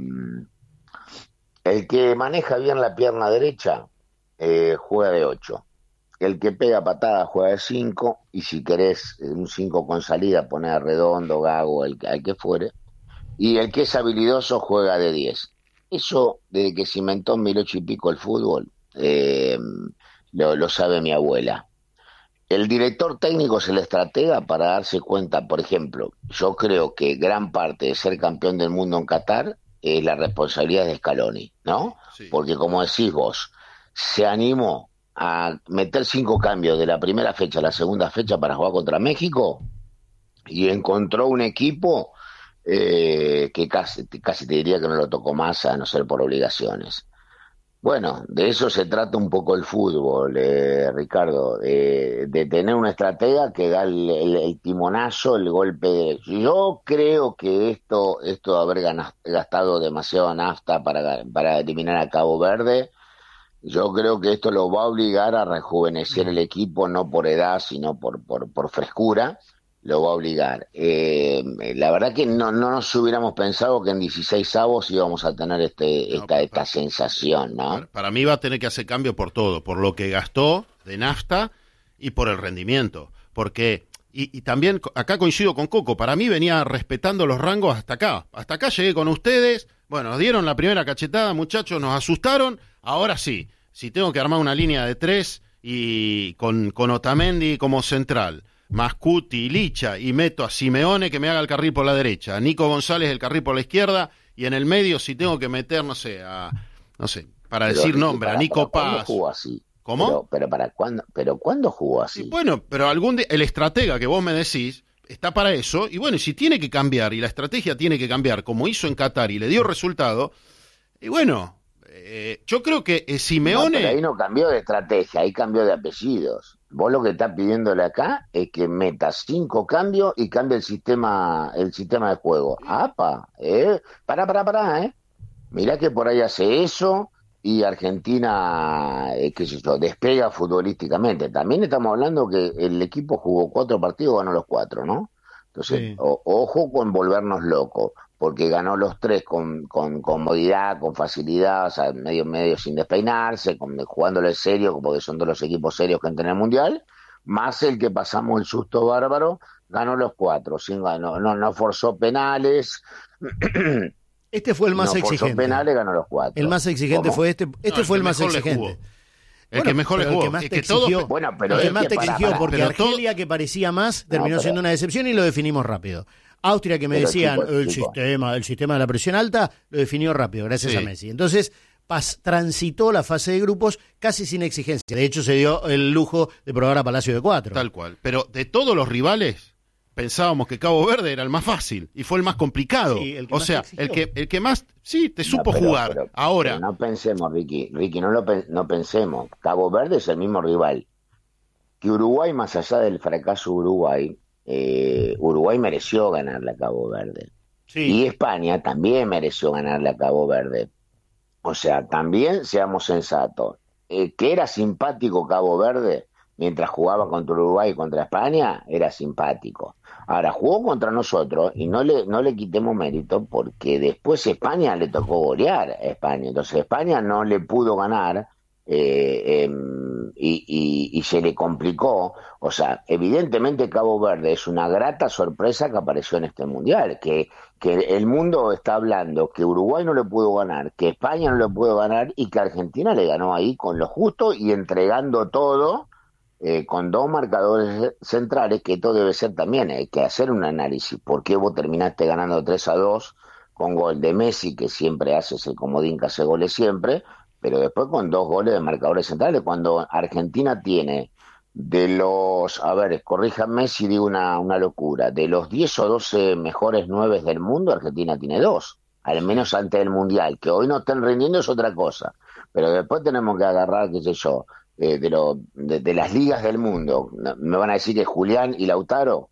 el que maneja bien la pierna derecha eh, juega de ocho. El que pega patada juega de cinco, y si querés un cinco con salida, poner a Redondo, Gago, el, el que fuere. Y el que es habilidoso juega de diez. Eso, desde que se inventó en mil ocho y pico el fútbol, eh, lo, lo sabe mi abuela. El director técnico es el estratega para darse cuenta, por ejemplo, yo creo que gran parte de ser campeón del mundo en Qatar es la responsabilidad de Scaloni, ¿no? Sí. Porque como decís vos, se animó a meter cinco cambios de la primera fecha a la segunda fecha para jugar contra México y encontró un equipo eh, que casi, casi te diría que no lo tocó más, a no ser por obligaciones. Bueno, de eso se trata un poco el fútbol, eh, Ricardo, eh, de tener una estratega que da el, el, el timonazo, el golpe de... Yo creo que esto, esto de haber ganado, gastado demasiado nafta para, para eliminar a Cabo Verde, yo creo que esto lo va a obligar a rejuvenecer el equipo, no por edad, sino por, por, por frescura, lo va a obligar. Eh, la verdad que no, no nos hubiéramos pensado que en dieciséis avos íbamos a tener este, esta, no, para, esta sensación, ¿no? Para, para mí va a tener que hacer cambio por todo, por lo que gastó de nafta y por el rendimiento, porque... Y, y también acá coincido con Coco, para mí venía respetando los rangos hasta acá. Hasta acá llegué con ustedes, bueno, nos dieron la primera cachetada, muchachos, nos asustaron, ahora sí, si tengo que armar una línea de tres y con, con Otamendi como central, más Cuti y Licha, y meto a Simeone que me haga el carril por la derecha, a Nico González el carril por la izquierda, y en el medio si tengo que meter, no sé, a, no sé, para pero, decir nombre, para, a Nico Paz. Jugó así? ¿Cómo? Pero, pero para cuándo, pero ¿cuándo jugó así? Sí, bueno, pero algún de, el estratega que vos me decís está para eso, y bueno, y si tiene que cambiar, y la estrategia tiene que cambiar, como hizo en Qatar y le dio resultado, y bueno, eh, yo creo que eh, Simeone... No, pero ahí no cambió de estrategia, ahí cambió de apellidos. Vos lo que estás pidiéndole acá es que meta cinco cambios y cambie el sistema, el sistema de juego. ¡Apa! ¿Eh? Pará, pará, pará, ¿eh? Mirá que por ahí hace eso... y Argentina, eh, qué sé yo, despega futbolísticamente. También estamos hablando que el equipo jugó cuatro partidos, ganó los cuatro, ¿no? Entonces, sí. o, ojo con volvernos locos, porque ganó los tres con, con comodidad, con facilidad, o sea, medio medio sin despeinarse, con, jugándole serio, porque son de los equipos serios que entran en el Mundial, más el que pasamos el susto bárbaro, ganó los cuatro, sin, no, no, no forzó penales... Este fue el más no, exigente. Penales, ganó los cuatro. El más exigente ¿Cómo? fue este. Este no, fue el más exigente. El que mejor le jugó. El que más es te que exigió, todo... bueno, pero el que es más que te para, exigió, para, porque pero Argelia, todo... que parecía más, terminó no, pero, siendo una decepción y lo definimos rápido. Austria, que me pero decían, chicos, el chicos. sistema el sistema de la presión alta, lo definió rápido, gracias Sí. a Messi. Entonces, pas, transitó la fase de grupos casi sin exigencia. De hecho, se dio el lujo de probar a Palacio de Cuatro. Tal cual. Pero de todos los rivales, pensábamos que Cabo Verde era el más fácil y fue el más complicado. Sí, el que o más sea, te exigió. el que, el que más, sí, te supo No, pero- jugar. pero- Ahora, pero no pensemos, Ricky, Ricky, no lo pen- no pensemos. Cabo Verde es el mismo rival que Uruguay, más allá del fracaso de Uruguay, eh, Uruguay mereció ganarle a Cabo Verde. Sí. Y España también mereció ganarle a Cabo Verde. O sea, también seamos sensatos. Eh, que era simpático Cabo Verde mientras jugaba contra Uruguay y contra España, era simpático. Ahora, jugó contra nosotros y no le, no le quitemos mérito porque después España le tocó golear a España. Entonces España no le pudo ganar eh, eh, y, y, y se le complicó. O sea, evidentemente Cabo Verde es una grata sorpresa que apareció en este Mundial, que, que el mundo está hablando que Uruguay no le pudo ganar, que España no le pudo ganar y que Argentina le ganó ahí con lo justo y entregando todo. Eh, con dos marcadores centrales, que esto debe ser también, hay que hacer un análisis. ¿Por qué vos terminaste ganando tres a dos con gol de Messi, que siempre haces el comodín que hace goles siempre, pero después con dos goles de marcadores centrales, cuando Argentina tiene de los, a ver, corríjanme si digo una, una locura, de los diez o doce mejores nueve del mundo, Argentina tiene dos, al menos antes del Mundial, que hoy no estén rindiendo es otra cosa, pero después tenemos que agarrar, qué sé yo, Eh, de, lo, de, de las ligas del mundo. Me van a decir que Julián y Lautaro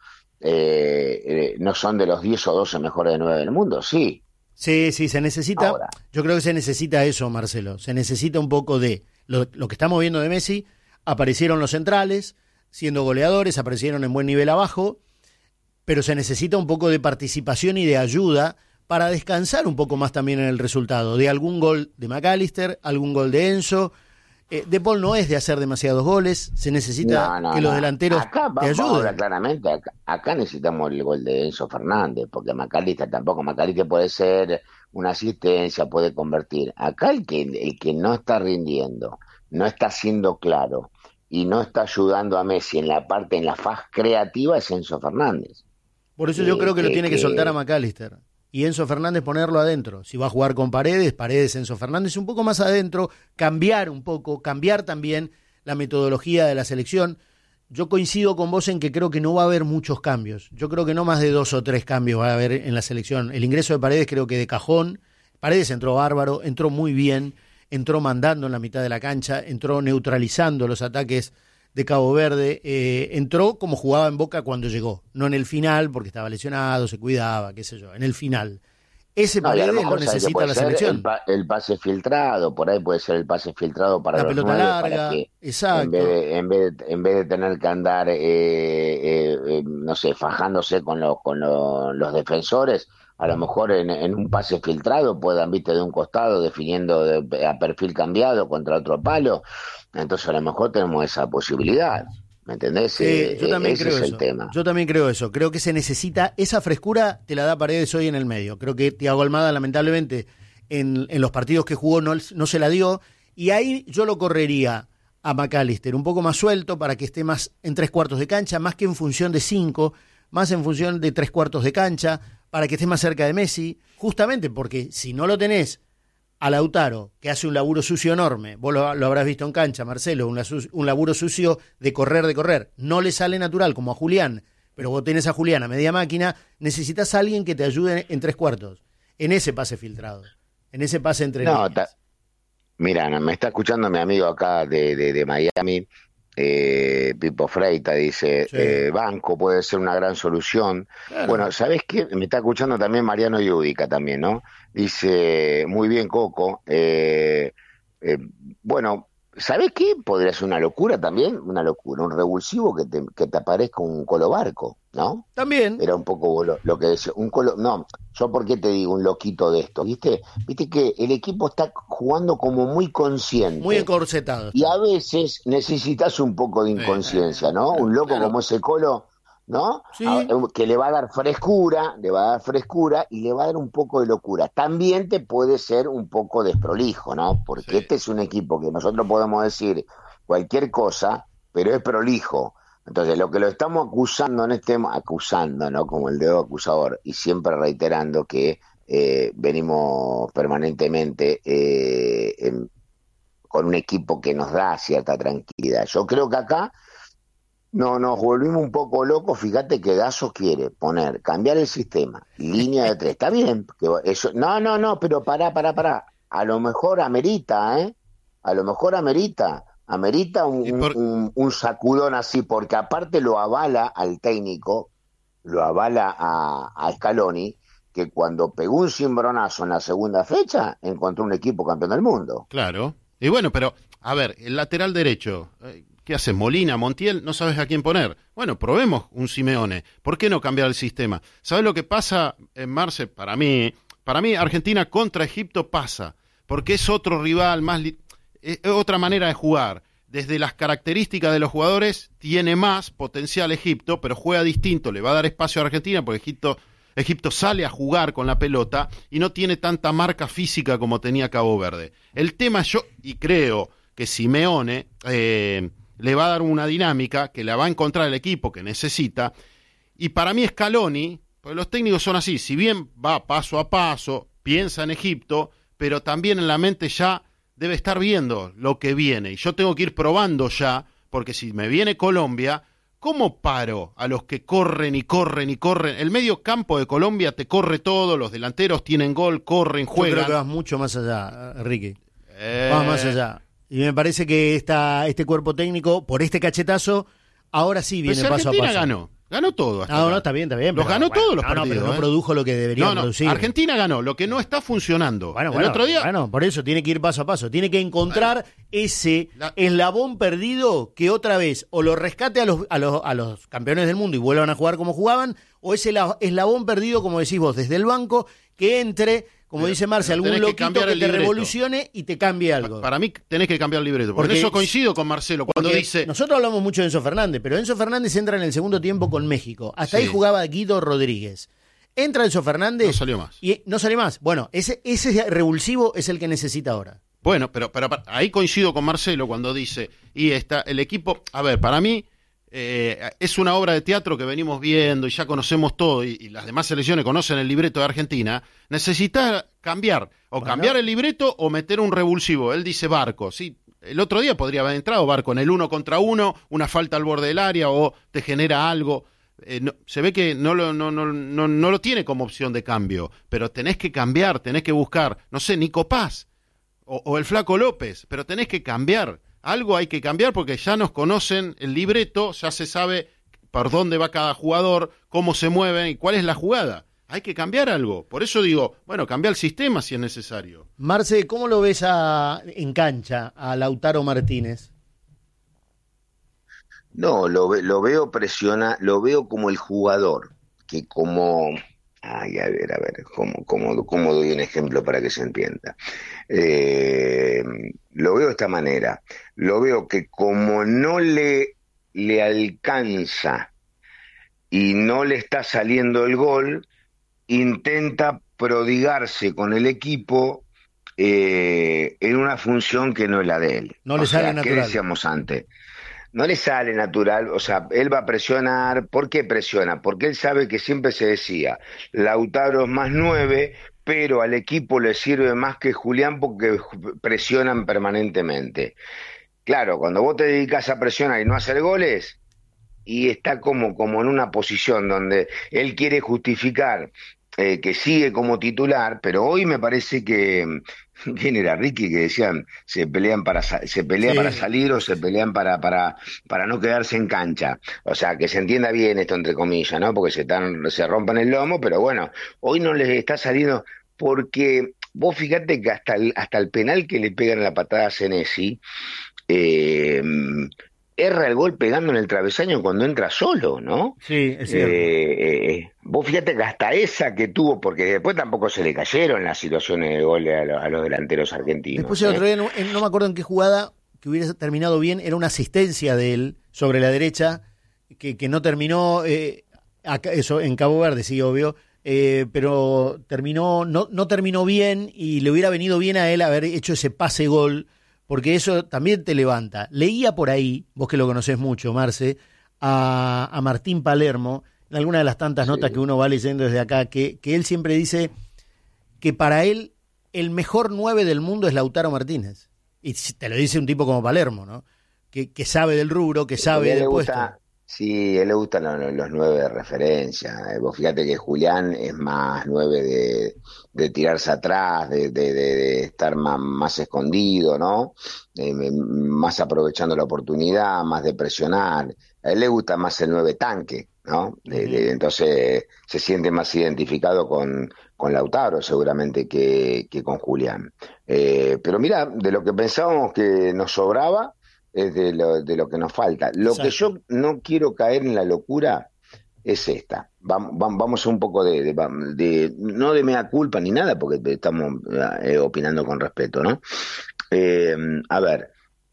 eh, eh, no son de los diez o doce mejores de nueve del mundo, sí. Sí, sí, se necesita, Ahora. yo creo que se necesita eso, Marcelo, se necesita un poco de lo, lo que estamos viendo de Messi. Aparecieron los centrales, siendo goleadores, aparecieron en buen nivel abajo, pero se necesita un poco de participación y de ayuda para descansar un poco más también en el resultado, de algún gol de McAllister, algún gol de Enzo. Eh, De Paul no es de hacer demasiados goles, se necesita No, no, que los no. delanteros acá, te vamos ahora ayuden. claramente, acá, acá necesitamos el gol de Enzo Fernández, porque McAllister tampoco, McAllister puede ser una asistencia, puede convertir. Acá el que, el que no está rindiendo, no está siendo claro y no está ayudando a Messi en la parte, en la faz creativa es Enzo Fernández. Por eso yo Eh, creo que lo que- tiene que que- soltar a McAllister. Y Enzo Fernández ponerlo adentro. Si va a jugar con Paredes, Paredes, Enzo Fernández un poco más adentro, cambiar un poco, cambiar también la metodología de la selección. Yo coincido con vos en que creo que no va a haber muchos cambios. Yo creo que no más de dos o tres cambios va a haber en la selección. El ingreso de Paredes creo que de cajón. Paredes entró bárbaro, entró muy bien, entró mandando en la mitad de la cancha, entró neutralizando los ataques de Cabo Verde, eh, entró como jugaba en Boca cuando llegó, no en el final porque estaba lesionado, se cuidaba, qué sé yo, en el final. Ese No, y a Paredes lo lo mejor ¿sabes qué necesita puede la ser? selección. El, pa- el pase filtrado, por ahí puede ser el pase filtrado para La los pelota nueve, larga, para que exacto. en vez de, en vez de, en vez de tener que andar, eh, eh, eh, no sé, fajándose con, los con los, los defensores, a lo mejor en, en un pase filtrado puedan, viste, de un costado, definiendo de- a perfil cambiado contra otro palo. Entonces a lo mejor tenemos esa posibilidad. ¿Me entendés? Sí, Eh, yo también ese creo es eso. el tema. Yo también creo eso. Creo que se necesita esa frescura, te la da Paredes hoy en el medio. Creo que Thiago Almada, lamentablemente, en, en los partidos que jugó no, no se la dio. Y ahí yo lo correría a McAllister un poco más suelto para que esté más en tres cuartos de cancha, más que en función de cinco, más en función de tres cuartos de cancha, para que esté más cerca de Messi. Justamente porque si no lo tenés a Lautaro, que hace un laburo sucio enorme, vos lo, lo habrás visto en cancha, Marcelo, un, un laburo sucio de correr, de correr, no le sale natural como a Julián, pero vos tenés a Julián a media máquina, necesitas a alguien que te ayude en tres cuartos, en ese pase filtrado, en ese pase entre No, líneas. ta- Mira, me está escuchando mi amigo acá de, de, de Miami, eh, Pipo Freita, dice, Sí. eh, banco puede ser una gran solución. Claro. Bueno, ¿sabés qué? Me está escuchando también Mariano Yudica también, ¿no? Dice, muy bien, Coco. Eh, eh, bueno, ¿sabés qué? Podría ser una locura también, una locura, un revulsivo que te, que te aparezca un colobarco, ¿no? También, Era un poco lo, lo que decía, un colo, no, yo por qué te digo un loquito de esto, ¿viste? Viste que el equipo está jugando como muy consciente. muy encorsetado. Y a veces necesitas un poco de inconsciencia, ¿no? Un loco Claro. como ese Colo, ¿no? Sí. A- que le va a dar frescura, le va a dar frescura y le va a dar un poco de locura. También te puede ser un poco desprolijo, ¿no? Porque Sí. este es un equipo que nosotros podemos decir cualquier cosa, pero es prolijo. Entonces, lo que lo estamos acusando en este, acusando, ¿no? Como el dedo acusador, y siempre reiterando que eh, venimos permanentemente eh, en, con un equipo que nos da cierta tranquilidad. Yo creo que acá no nos volvimos un poco locos. Fíjate que Gasso quiere poner, cambiar el sistema, línea de tres. Está bien, que eso, no, no, no, pero pará, pará, pará. A lo mejor amerita, ¿eh? A lo mejor amerita, amerita un, por... un, un sacudón así, porque aparte lo avala al técnico, lo avala a, a Scaloni, que cuando pegó un cimbronazo en la segunda fecha, encontró un equipo campeón del mundo. Claro. Y bueno, pero, a ver, el lateral derecho, ¿qué haces? Molina, Montiel, no sabes a quién poner. Bueno, probemos un Simeone. ¿Por qué no cambiar el sistema? ¿Sabes lo que pasa en Marce? Para mí, para mí Argentina contra Egipto pasa, porque es otro rival, más li- es otra manera de jugar. Desde las características de los jugadores, tiene más potencial Egipto, pero juega distinto, le va a dar espacio a Argentina, porque Egipto... Egipto sale a jugar con la pelota y no tiene tanta marca física como tenía Cabo Verde. El tema yo, y creo que Simeone eh, le va a dar una dinámica que la va a encontrar el equipo que necesita, y para mí Scaloni, porque los técnicos son así, si bien va paso a paso, piensa en Egipto, pero también en la mente ya debe estar viendo lo que viene, y yo tengo que ir probando ya, porque si me viene Colombia... ¿Cómo paro a los que corren y corren y corren? El medio campo de Colombia te corre todo, los delanteros tienen gol, corren, juegan. Yo creo que vas mucho más allá, Ricky. Eh... Vas más allá. Y me parece que esta, este cuerpo técnico, por este cachetazo, ahora sí viene pues paso a paso. Argentina ganó. Ganó todo. Hasta no, acá. no, está bien, está bien. Los pero, ganó bueno, todos los no, partidos. No, pero no ¿eh? produjo lo que debería no, no. producir. Argentina ganó, lo que no está funcionando. Bueno, el bueno, otro día... bueno, por eso tiene que ir paso a paso. Tiene que encontrar bueno, ese la... eslabón perdido que otra vez o lo rescate a los, a, los, a los campeones del mundo y vuelvan a jugar como jugaban, o ese eslabón perdido, como decís vos, desde el banco, que entre... Como pero, dice Marce, algún loquito que, que te revolucione y te cambie algo. Para mí tenés que cambiar el libreto. Por eso coincido con Marcelo cuando dice... Nosotros hablamos mucho de Enzo Fernández, pero Enzo Fernández entra en el segundo tiempo con México. Hasta sí. Ahí jugaba Guido Rodríguez. Entra Enzo Fernández... No salió más. Y no salió más. Bueno, ese, ese revulsivo es el que necesita ahora. Bueno, pero, pero ahí coincido con Marcelo cuando dice... Y está el equipo... A ver, para mí... Eh, es una obra de teatro que venimos viendo y ya conocemos todo y, y las demás selecciones conocen el libreto de Argentina. Necesita cambiar, o bueno, cambiar el libreto o meter un revulsivo. Él dice Barco, sí, el otro día podría haber entrado Barco en el uno contra uno, una falta al borde del área o te genera algo. Eh, no, se ve que no lo, no, no, no, no lo tiene como opción de cambio, pero tenés que cambiar, tenés que buscar, no sé, Nico Paz o, o el Flaco López, pero tenés que cambiar. Algo hay que cambiar porque ya nos conocen el libreto, ya se sabe por dónde va cada jugador, cómo se mueven y cuál es la jugada. Hay que cambiar algo. Por eso digo, bueno, cambiar el sistema si es necesario. Marce, ¿cómo lo ves a, en cancha a Lautaro Martínez? No, lo, lo veo presiona, lo veo como el jugador, que como... Ay, a ver, a ver, ¿cómo, cómo, cómo doy un ejemplo para que se entienda? Eh, lo veo de esta manera. Lo veo que como no le, le alcanza y no le está saliendo el gol, intenta prodigarse con el equipo eh, en una función que no es la de él. No le sale natural. ¿Qué decíamos antes? No le sale natural, o sea, él va a presionar. ¿Por qué presiona? Porque él sabe que siempre se decía, Lautaro es más nueve, pero al equipo le sirve más que Julián porque presionan permanentemente. Claro, cuando vos te dedicas a presionar y no hacer goles, y está como, como en una posición donde él quiere justificar eh, que sigue como titular, pero hoy me parece que... ¿Quién era? Ricky, que decían se pelean para se pelea sí. para salir o se pelean para para para no quedarse en cancha. O sea, que se entienda bien esto entre comillas, ¿no? Porque se están se rompen el lomo, pero bueno, hoy no les está saliendo porque vos fíjate que hasta el, hasta el penal que le pegan la patada a Senesi, eh, erra el gol pegando en el travesaño cuando entra solo, ¿no? Sí, es cierto. Eh, eh, vos fíjate que hasta esa que tuvo, porque después tampoco se le cayeron las situaciones de gol a, lo, a los delanteros argentinos. Después el ¿eh? otro día, no, no me acuerdo en qué jugada, que hubiera terminado bien, era una asistencia de él sobre la derecha, que, que no terminó, eh, acá, eso en Cabo Verde, sí, obvio, eh, pero terminó no, no terminó bien y le hubiera venido bien a él haber hecho ese pase gol, porque eso también te levanta. Leía por ahí, vos que lo conocés mucho, Marce, a, a Martín Palermo, en alguna de las tantas sí. notas que uno va leyendo desde acá, que, que él siempre dice que para él el mejor nueve del mundo es Lautaro Martínez. Y te lo dice un tipo como Palermo, ¿no? Que, que sabe del rubro, que sabe del puesto. Sí, a él le gustan los, los nueve de referencia. Eh, vos fíjate que Julián es más nueve de, de tirarse atrás, de, de, de, de estar más, más escondido, ¿no? Eh, más aprovechando la oportunidad, más de presionar. A él le gusta más el nueve tanque, ¿no? De, de, entonces se siente más identificado con, con Lautaro seguramente que, que con Julián. Eh, pero mira, de lo que pensábamos que nos sobraba, es de lo, de lo que nos falta. Lo Exacto. que yo no quiero caer en la locura es esta. Vamos, vamos un poco de, de, de, no de mea culpa ni nada, porque estamos eh, opinando con respeto, ¿no? Eh, a ver,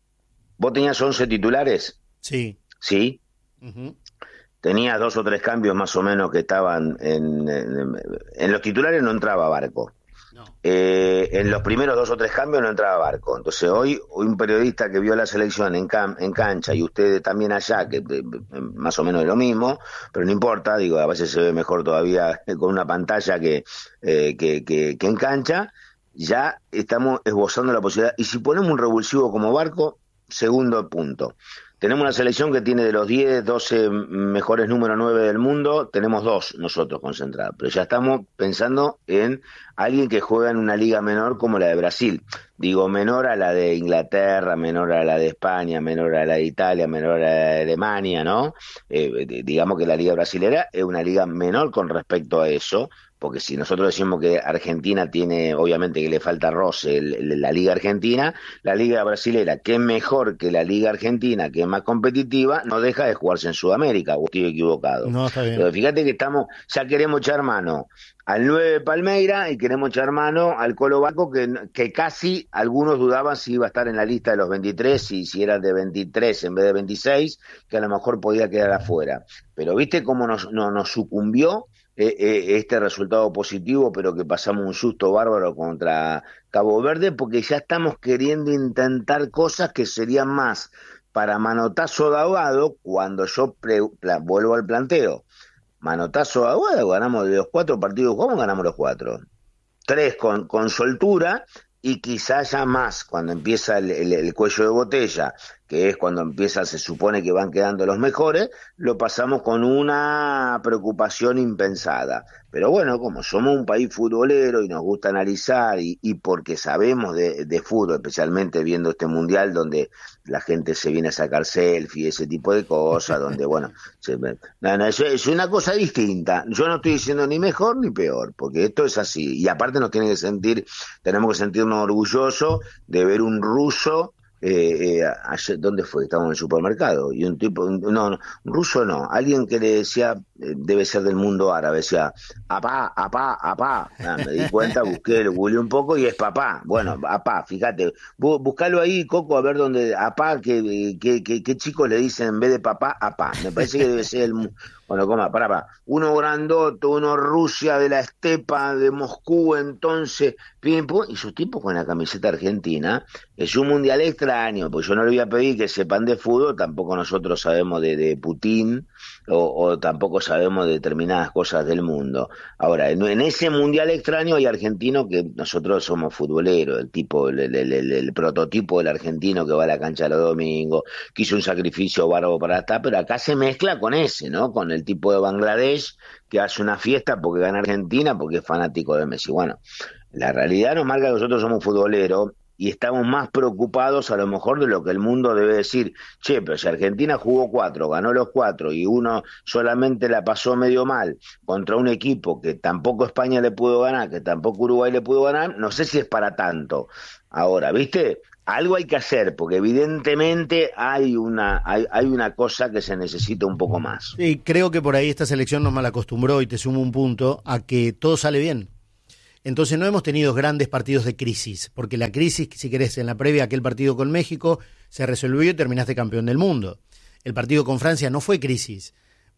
¿vos tenías once titulares? Sí. ¿Sí? Uh-huh. Tenías dos o tres cambios más o menos que estaban en... En, en los titulares no entraba Barco. No. Eh, en los primeros dos o tres cambios no entraba Barco. Entonces hoy un periodista que vio la selección en, cam- en cancha y ustedes también allá, que eh, más o menos es lo mismo, pero no importa, digo, a veces se ve mejor todavía con una pantalla que, eh, que, que, que en cancha, ya estamos esbozando la posibilidad. Y si ponemos un revulsivo como Barco, segundo punto. Tenemos una selección que tiene de los diez, doce mejores número nueve del mundo, tenemos dos nosotros concentrados, pero ya estamos pensando en alguien que juega en una liga menor como la de Brasil. Digo, menor a la de Inglaterra, menor a la de España, menor a la de Italia, menor a la de Alemania, ¿no? Eh, digamos que la liga brasilera es una liga menor con respecto a eso, porque si nosotros decimos que Argentina tiene, obviamente que le falta roce el, el, la liga argentina, la liga brasilera, que es mejor que la liga argentina, que es más competitiva, no deja de jugarse en Sudamérica, o estoy equivocado. No, está bien. Pero fíjate que estamos, ya queremos echar mano al nueve de Palmeira y queremos echar mano al Colo Barco, que, que casi algunos dudaban si iba a estar en la lista de los veintitrés, y si era de veintitrés en vez de veintiséis, que a lo mejor podía quedar afuera. Pero viste cómo nos, no, nos sucumbió eh, eh, este resultado positivo, pero que pasamos un susto bárbaro contra Cabo Verde, porque ya estamos queriendo intentar cosas que serían más para manotazo de ahogado, cuando yo pre, pla, vuelvo al planteo. Manotazo de ahogado, ganamos de los cuatro partidos, ¿cómo ganamos los cuatro? Tres con, con soltura, y quizá ya más cuando empieza el, el, el cuello de botella, que es cuando empieza, se supone que van quedando los mejores, lo pasamos con una preocupación impensada. Pero bueno, como somos un país futbolero y nos gusta analizar, y, y porque sabemos de, de fútbol, especialmente viendo este mundial donde la gente se viene a sacar selfie, ese tipo de cosas, donde bueno, se, no, no, es, es una cosa distinta. Yo no estoy diciendo ni mejor ni peor, porque esto es así. Y aparte nos tiene que sentir, tenemos que sentirnos orgullosos de ver un ruso. Eh, eh, ayer, ¿dónde fue? Estábamos en el supermercado y un tipo, no, no, un ruso no, alguien que le decía, eh, debe ser del mundo árabe, decía, apá, apá, apá. Ah, me di cuenta, busqué, lo googleé un poco y es papá. Bueno, apá, fíjate, bu- buscalo ahí, Coco, a ver dónde, apá, qué que, que, que chicos le dicen en vez de papá, apá. Me parece que debe ser el, bueno, coma, pará, pará, uno grandoto, uno Rusia de la estepa de Moscú, entonces, pim, pum, y sus tipos con la camiseta argentina. Es un mundial extraño, porque yo no le voy a pedir que sepan de fútbol, tampoco nosotros sabemos de, de Putin, o, o tampoco sabemos de determinadas cosas del mundo. Ahora, en, en ese mundial extraño hay argentinos que nosotros somos futboleros, el tipo, el, el, el, el prototipo del argentino que va a la cancha los domingos, que hizo un sacrificio bárbaro para estar, pero acá se mezcla con ese, ¿no? Con el tipo de Bangladesh que hace una fiesta porque gana Argentina, porque es fanático de Messi. Bueno, la realidad nos marca que nosotros somos futboleros y estamos más preocupados a lo mejor de lo que el mundo debe decir. Che, pero si Argentina jugó cuatro, ganó los cuatro y uno solamente la pasó medio mal contra un equipo que tampoco España le pudo ganar, que tampoco Uruguay le pudo ganar, no sé si es para tanto. Ahora, ¿viste? Algo hay que hacer, porque evidentemente hay una, hay, hay una cosa que se necesita un poco más. Sí, creo que por ahí esta selección nos malacostumbró, y te sumo un punto, a que todo sale bien. Entonces no hemos tenido grandes partidos de crisis, porque la crisis, si querés, en la previa a aquel partido con México, se resolvió y terminaste campeón del mundo. El partido con Francia no fue crisis,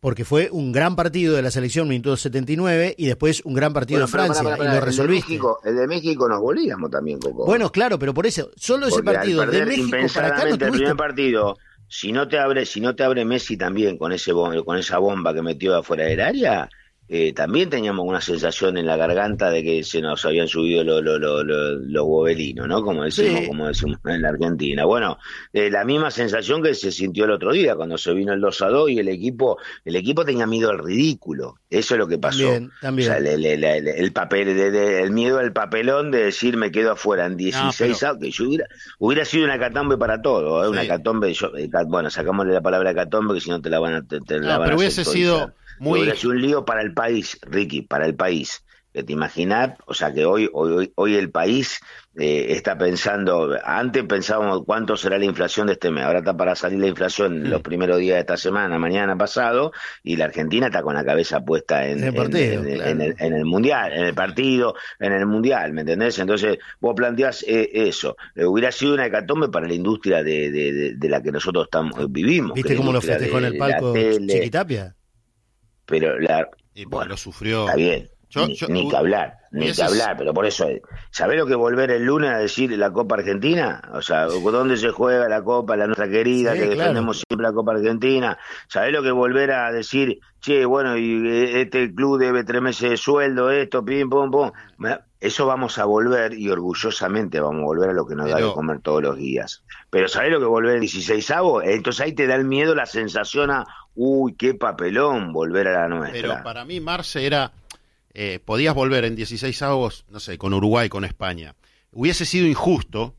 porque fue un gran partido de la selección, minuto setenta y nueve, y después un gran partido bueno, de Francia, para, para, para, y lo resolviste. El de México, el de México nos volvíamos también, Coco. Bueno, claro, pero por eso, solo ese porque partido de México para acá no tuviste... el primer partido, si no te abre, si no te abre Messi también con ese con esa bomba que metió de afuera del área, eh, también teníamos una sensación en la garganta de que se nos habían subido los lo, lo, lo, lo gobelinos, ¿no? Como decimos, sí. como decimos en la Argentina. Bueno, eh, la misma sensación que se sintió el otro día cuando se vino el dos a dos y el equipo, el equipo tenía miedo al ridículo. Eso es lo que pasó. También, también. O sea, el, el, el, el papel, de, de, el miedo al papelón de decir me quedo afuera en dieciséis, no, pero... que yo hubiera, hubiera sido una catombe para todo, ¿eh? Sí. Una catombe, yo, bueno, sacámosle la palabra catombe que si no te la van a, te, te no, la van pero a hubiese sido muy... Hubiera sido un lío para el país, Ricky, para el país. Que te imaginas, o sea que hoy, hoy, hoy el país eh, está pensando, antes pensábamos cuánto será la inflación de este mes, ahora está para salir la inflación mm. los primeros días de esta semana, mañana pasado, y la Argentina está con la cabeza puesta en, en, el, partido, en, claro. en, el, en el mundial, en el partido, en el mundial, ¿me entendés? Entonces vos planteás eh, eso, eh, hubiera sido una hecatombe para la industria de, de, de, de la que nosotros estamos, eh, vivimos. ¿Viste cómo lo festejó en el palco Chiquitapia? Pero la... Y bueno, lo sufrió. Está bien. Yo, ni, yo, ni que hablar, ni que hablar, pero por eso, ¿sabés lo que volver el lunes a decir la Copa Argentina? O sea, ¿dónde se juega la Copa, la nuestra querida, sí, que claro. defendemos siempre la Copa Argentina? ¿Sabés lo que volver a decir, che, bueno, y este club debe tres meses de sueldo, esto, pim, pum, pum? Eso vamos a volver, y orgullosamente vamos a volver a lo que nos pero... da de comer todos los días. Pero ¿sabés lo que volver el dieciseisavo? Entonces ahí te da el miedo, la sensación a, uy, qué papelón volver a la nuestra. Pero para mí, Marce, era... Eh, podías volver en dieciseisavos, no sé, con Uruguay, con España. Hubiese sido injusto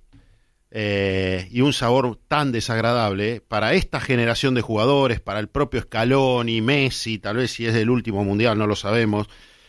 eh, y un sabor tan desagradable para esta generación de jugadores, para el propio Scaloni, Messi, tal vez si es el último mundial, no lo sabemos,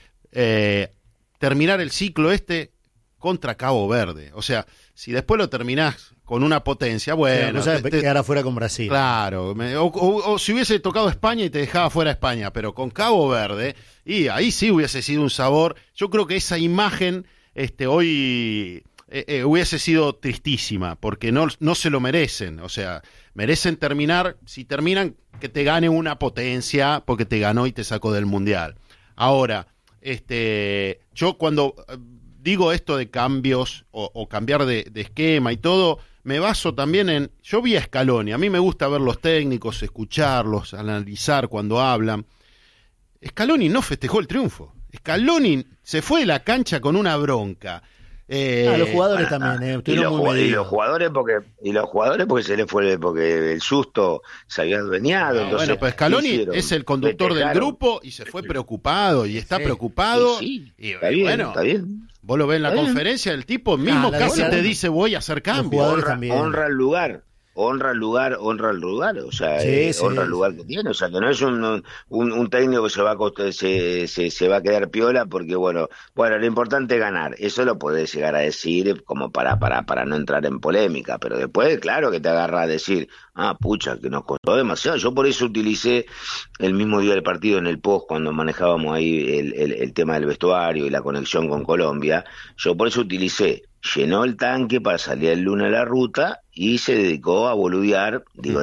eh, terminar el ciclo este contra Cabo Verde. O sea, si después lo terminás con una potencia, bueno... No sabes quedar afuera con Brasil. Claro, me, o, o, o si hubiese tocado España y te dejaba fuera España, pero con Cabo Verde, y ahí sí hubiese sido un sabor. Yo creo que esa imagen este, hoy eh, eh, hubiese sido tristísima, porque no, no se lo merecen, o sea, merecen terminar, si terminan, que te gane una potencia, porque te ganó y te sacó del Mundial. Ahora, este, yo cuando... digo esto de cambios o, o cambiar de, de esquema y todo, me baso también en... Yo vi a Scaloni, a mí me gusta ver los técnicos, escucharlos, analizar cuando hablan. Scaloni no festejó el triunfo. Scaloni se fue de la cancha con una bronca. Eh, ah, los jugadores ah, también, eh, y, los, muy y los jugadores porque y los jugadores porque se les fue porque el susto se había adueñado. No, entonces, bueno, pues Scaloni es el conductor del grupo y se fue preocupado y está sí, preocupado. Sí, sí, y, está bien, bueno, está bien. Vos lo ves en la conferencia, el tipo mismo ah, casi te dice voy a hacer cambio. Honra, honra el lugar. honra el lugar, honra el lugar, o sea, sí, eh, sí, honra el lugar que tiene, o sea, que no es un, un, un técnico que se va a se, se, se va a quedar piola porque, bueno, bueno, lo importante es ganar, eso lo podés llegar a decir como para, para, para no entrar en polémica, pero después, claro que te agarra a decir, ah, pucha, que nos costó demasiado, yo por eso utilicé el mismo día del partido en el post, cuando manejábamos ahí el, el, el tema del vestuario y la conexión con Colombia, yo por eso utilicé, llenó el tanque para salir el lunes a la ruta y se dedicó a boludear, digo,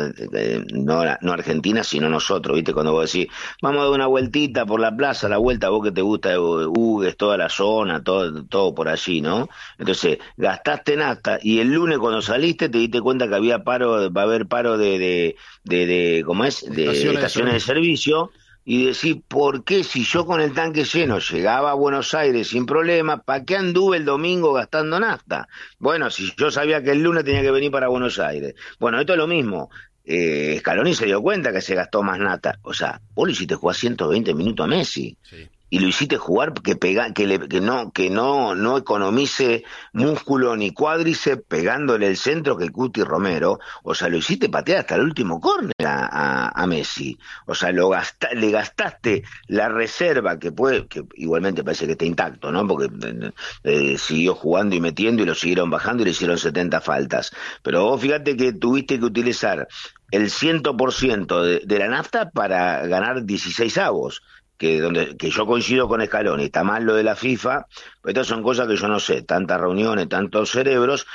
no, no Argentina, sino nosotros, ¿viste? Cuando vos decís, vamos a dar una vueltita por la plaza, la vuelta, vos que te gusta Hugues, toda la zona, todo, todo por allí, ¿no? Entonces, gastaste nafta y el lunes cuando saliste te diste cuenta que había paro, va a haber paro de, de, de, de ¿cómo es? De estaciones, estaciones de servicio. Y decir, ¿por qué si yo con el tanque lleno llegaba a Buenos Aires sin problema, ¿para qué anduve el domingo gastando nafta? Bueno, si yo sabía que el lunes tenía que venir para Buenos Aires. Bueno, esto es lo mismo. Eh, Scaloni se dio cuenta que se gastó más nafta. O sea, vos lo hiciste jugar ciento veinte minutos a Messi. Sí. Y lo hiciste jugar que pega, que, le, que no que no no economice músculo ni cuádriceps pegándole el centro que Cuti Romero, o sea, lo hiciste patear hasta el último córner a, a, a Messi, o sea, lo gasta, le gastaste la reserva que puede, que igualmente parece que está intacto, ¿no? Porque eh, siguió jugando y metiendo y lo siguieron bajando y le hicieron setenta faltas, pero vos fíjate que tuviste que utilizar el cien por ciento de, de la nafta para ganar dieciséis avos. Que, donde, que yo coincido con Scaloni, está mal lo de la FIFA, pero estas son cosas que yo no sé, tantas reuniones, tantos cerebros,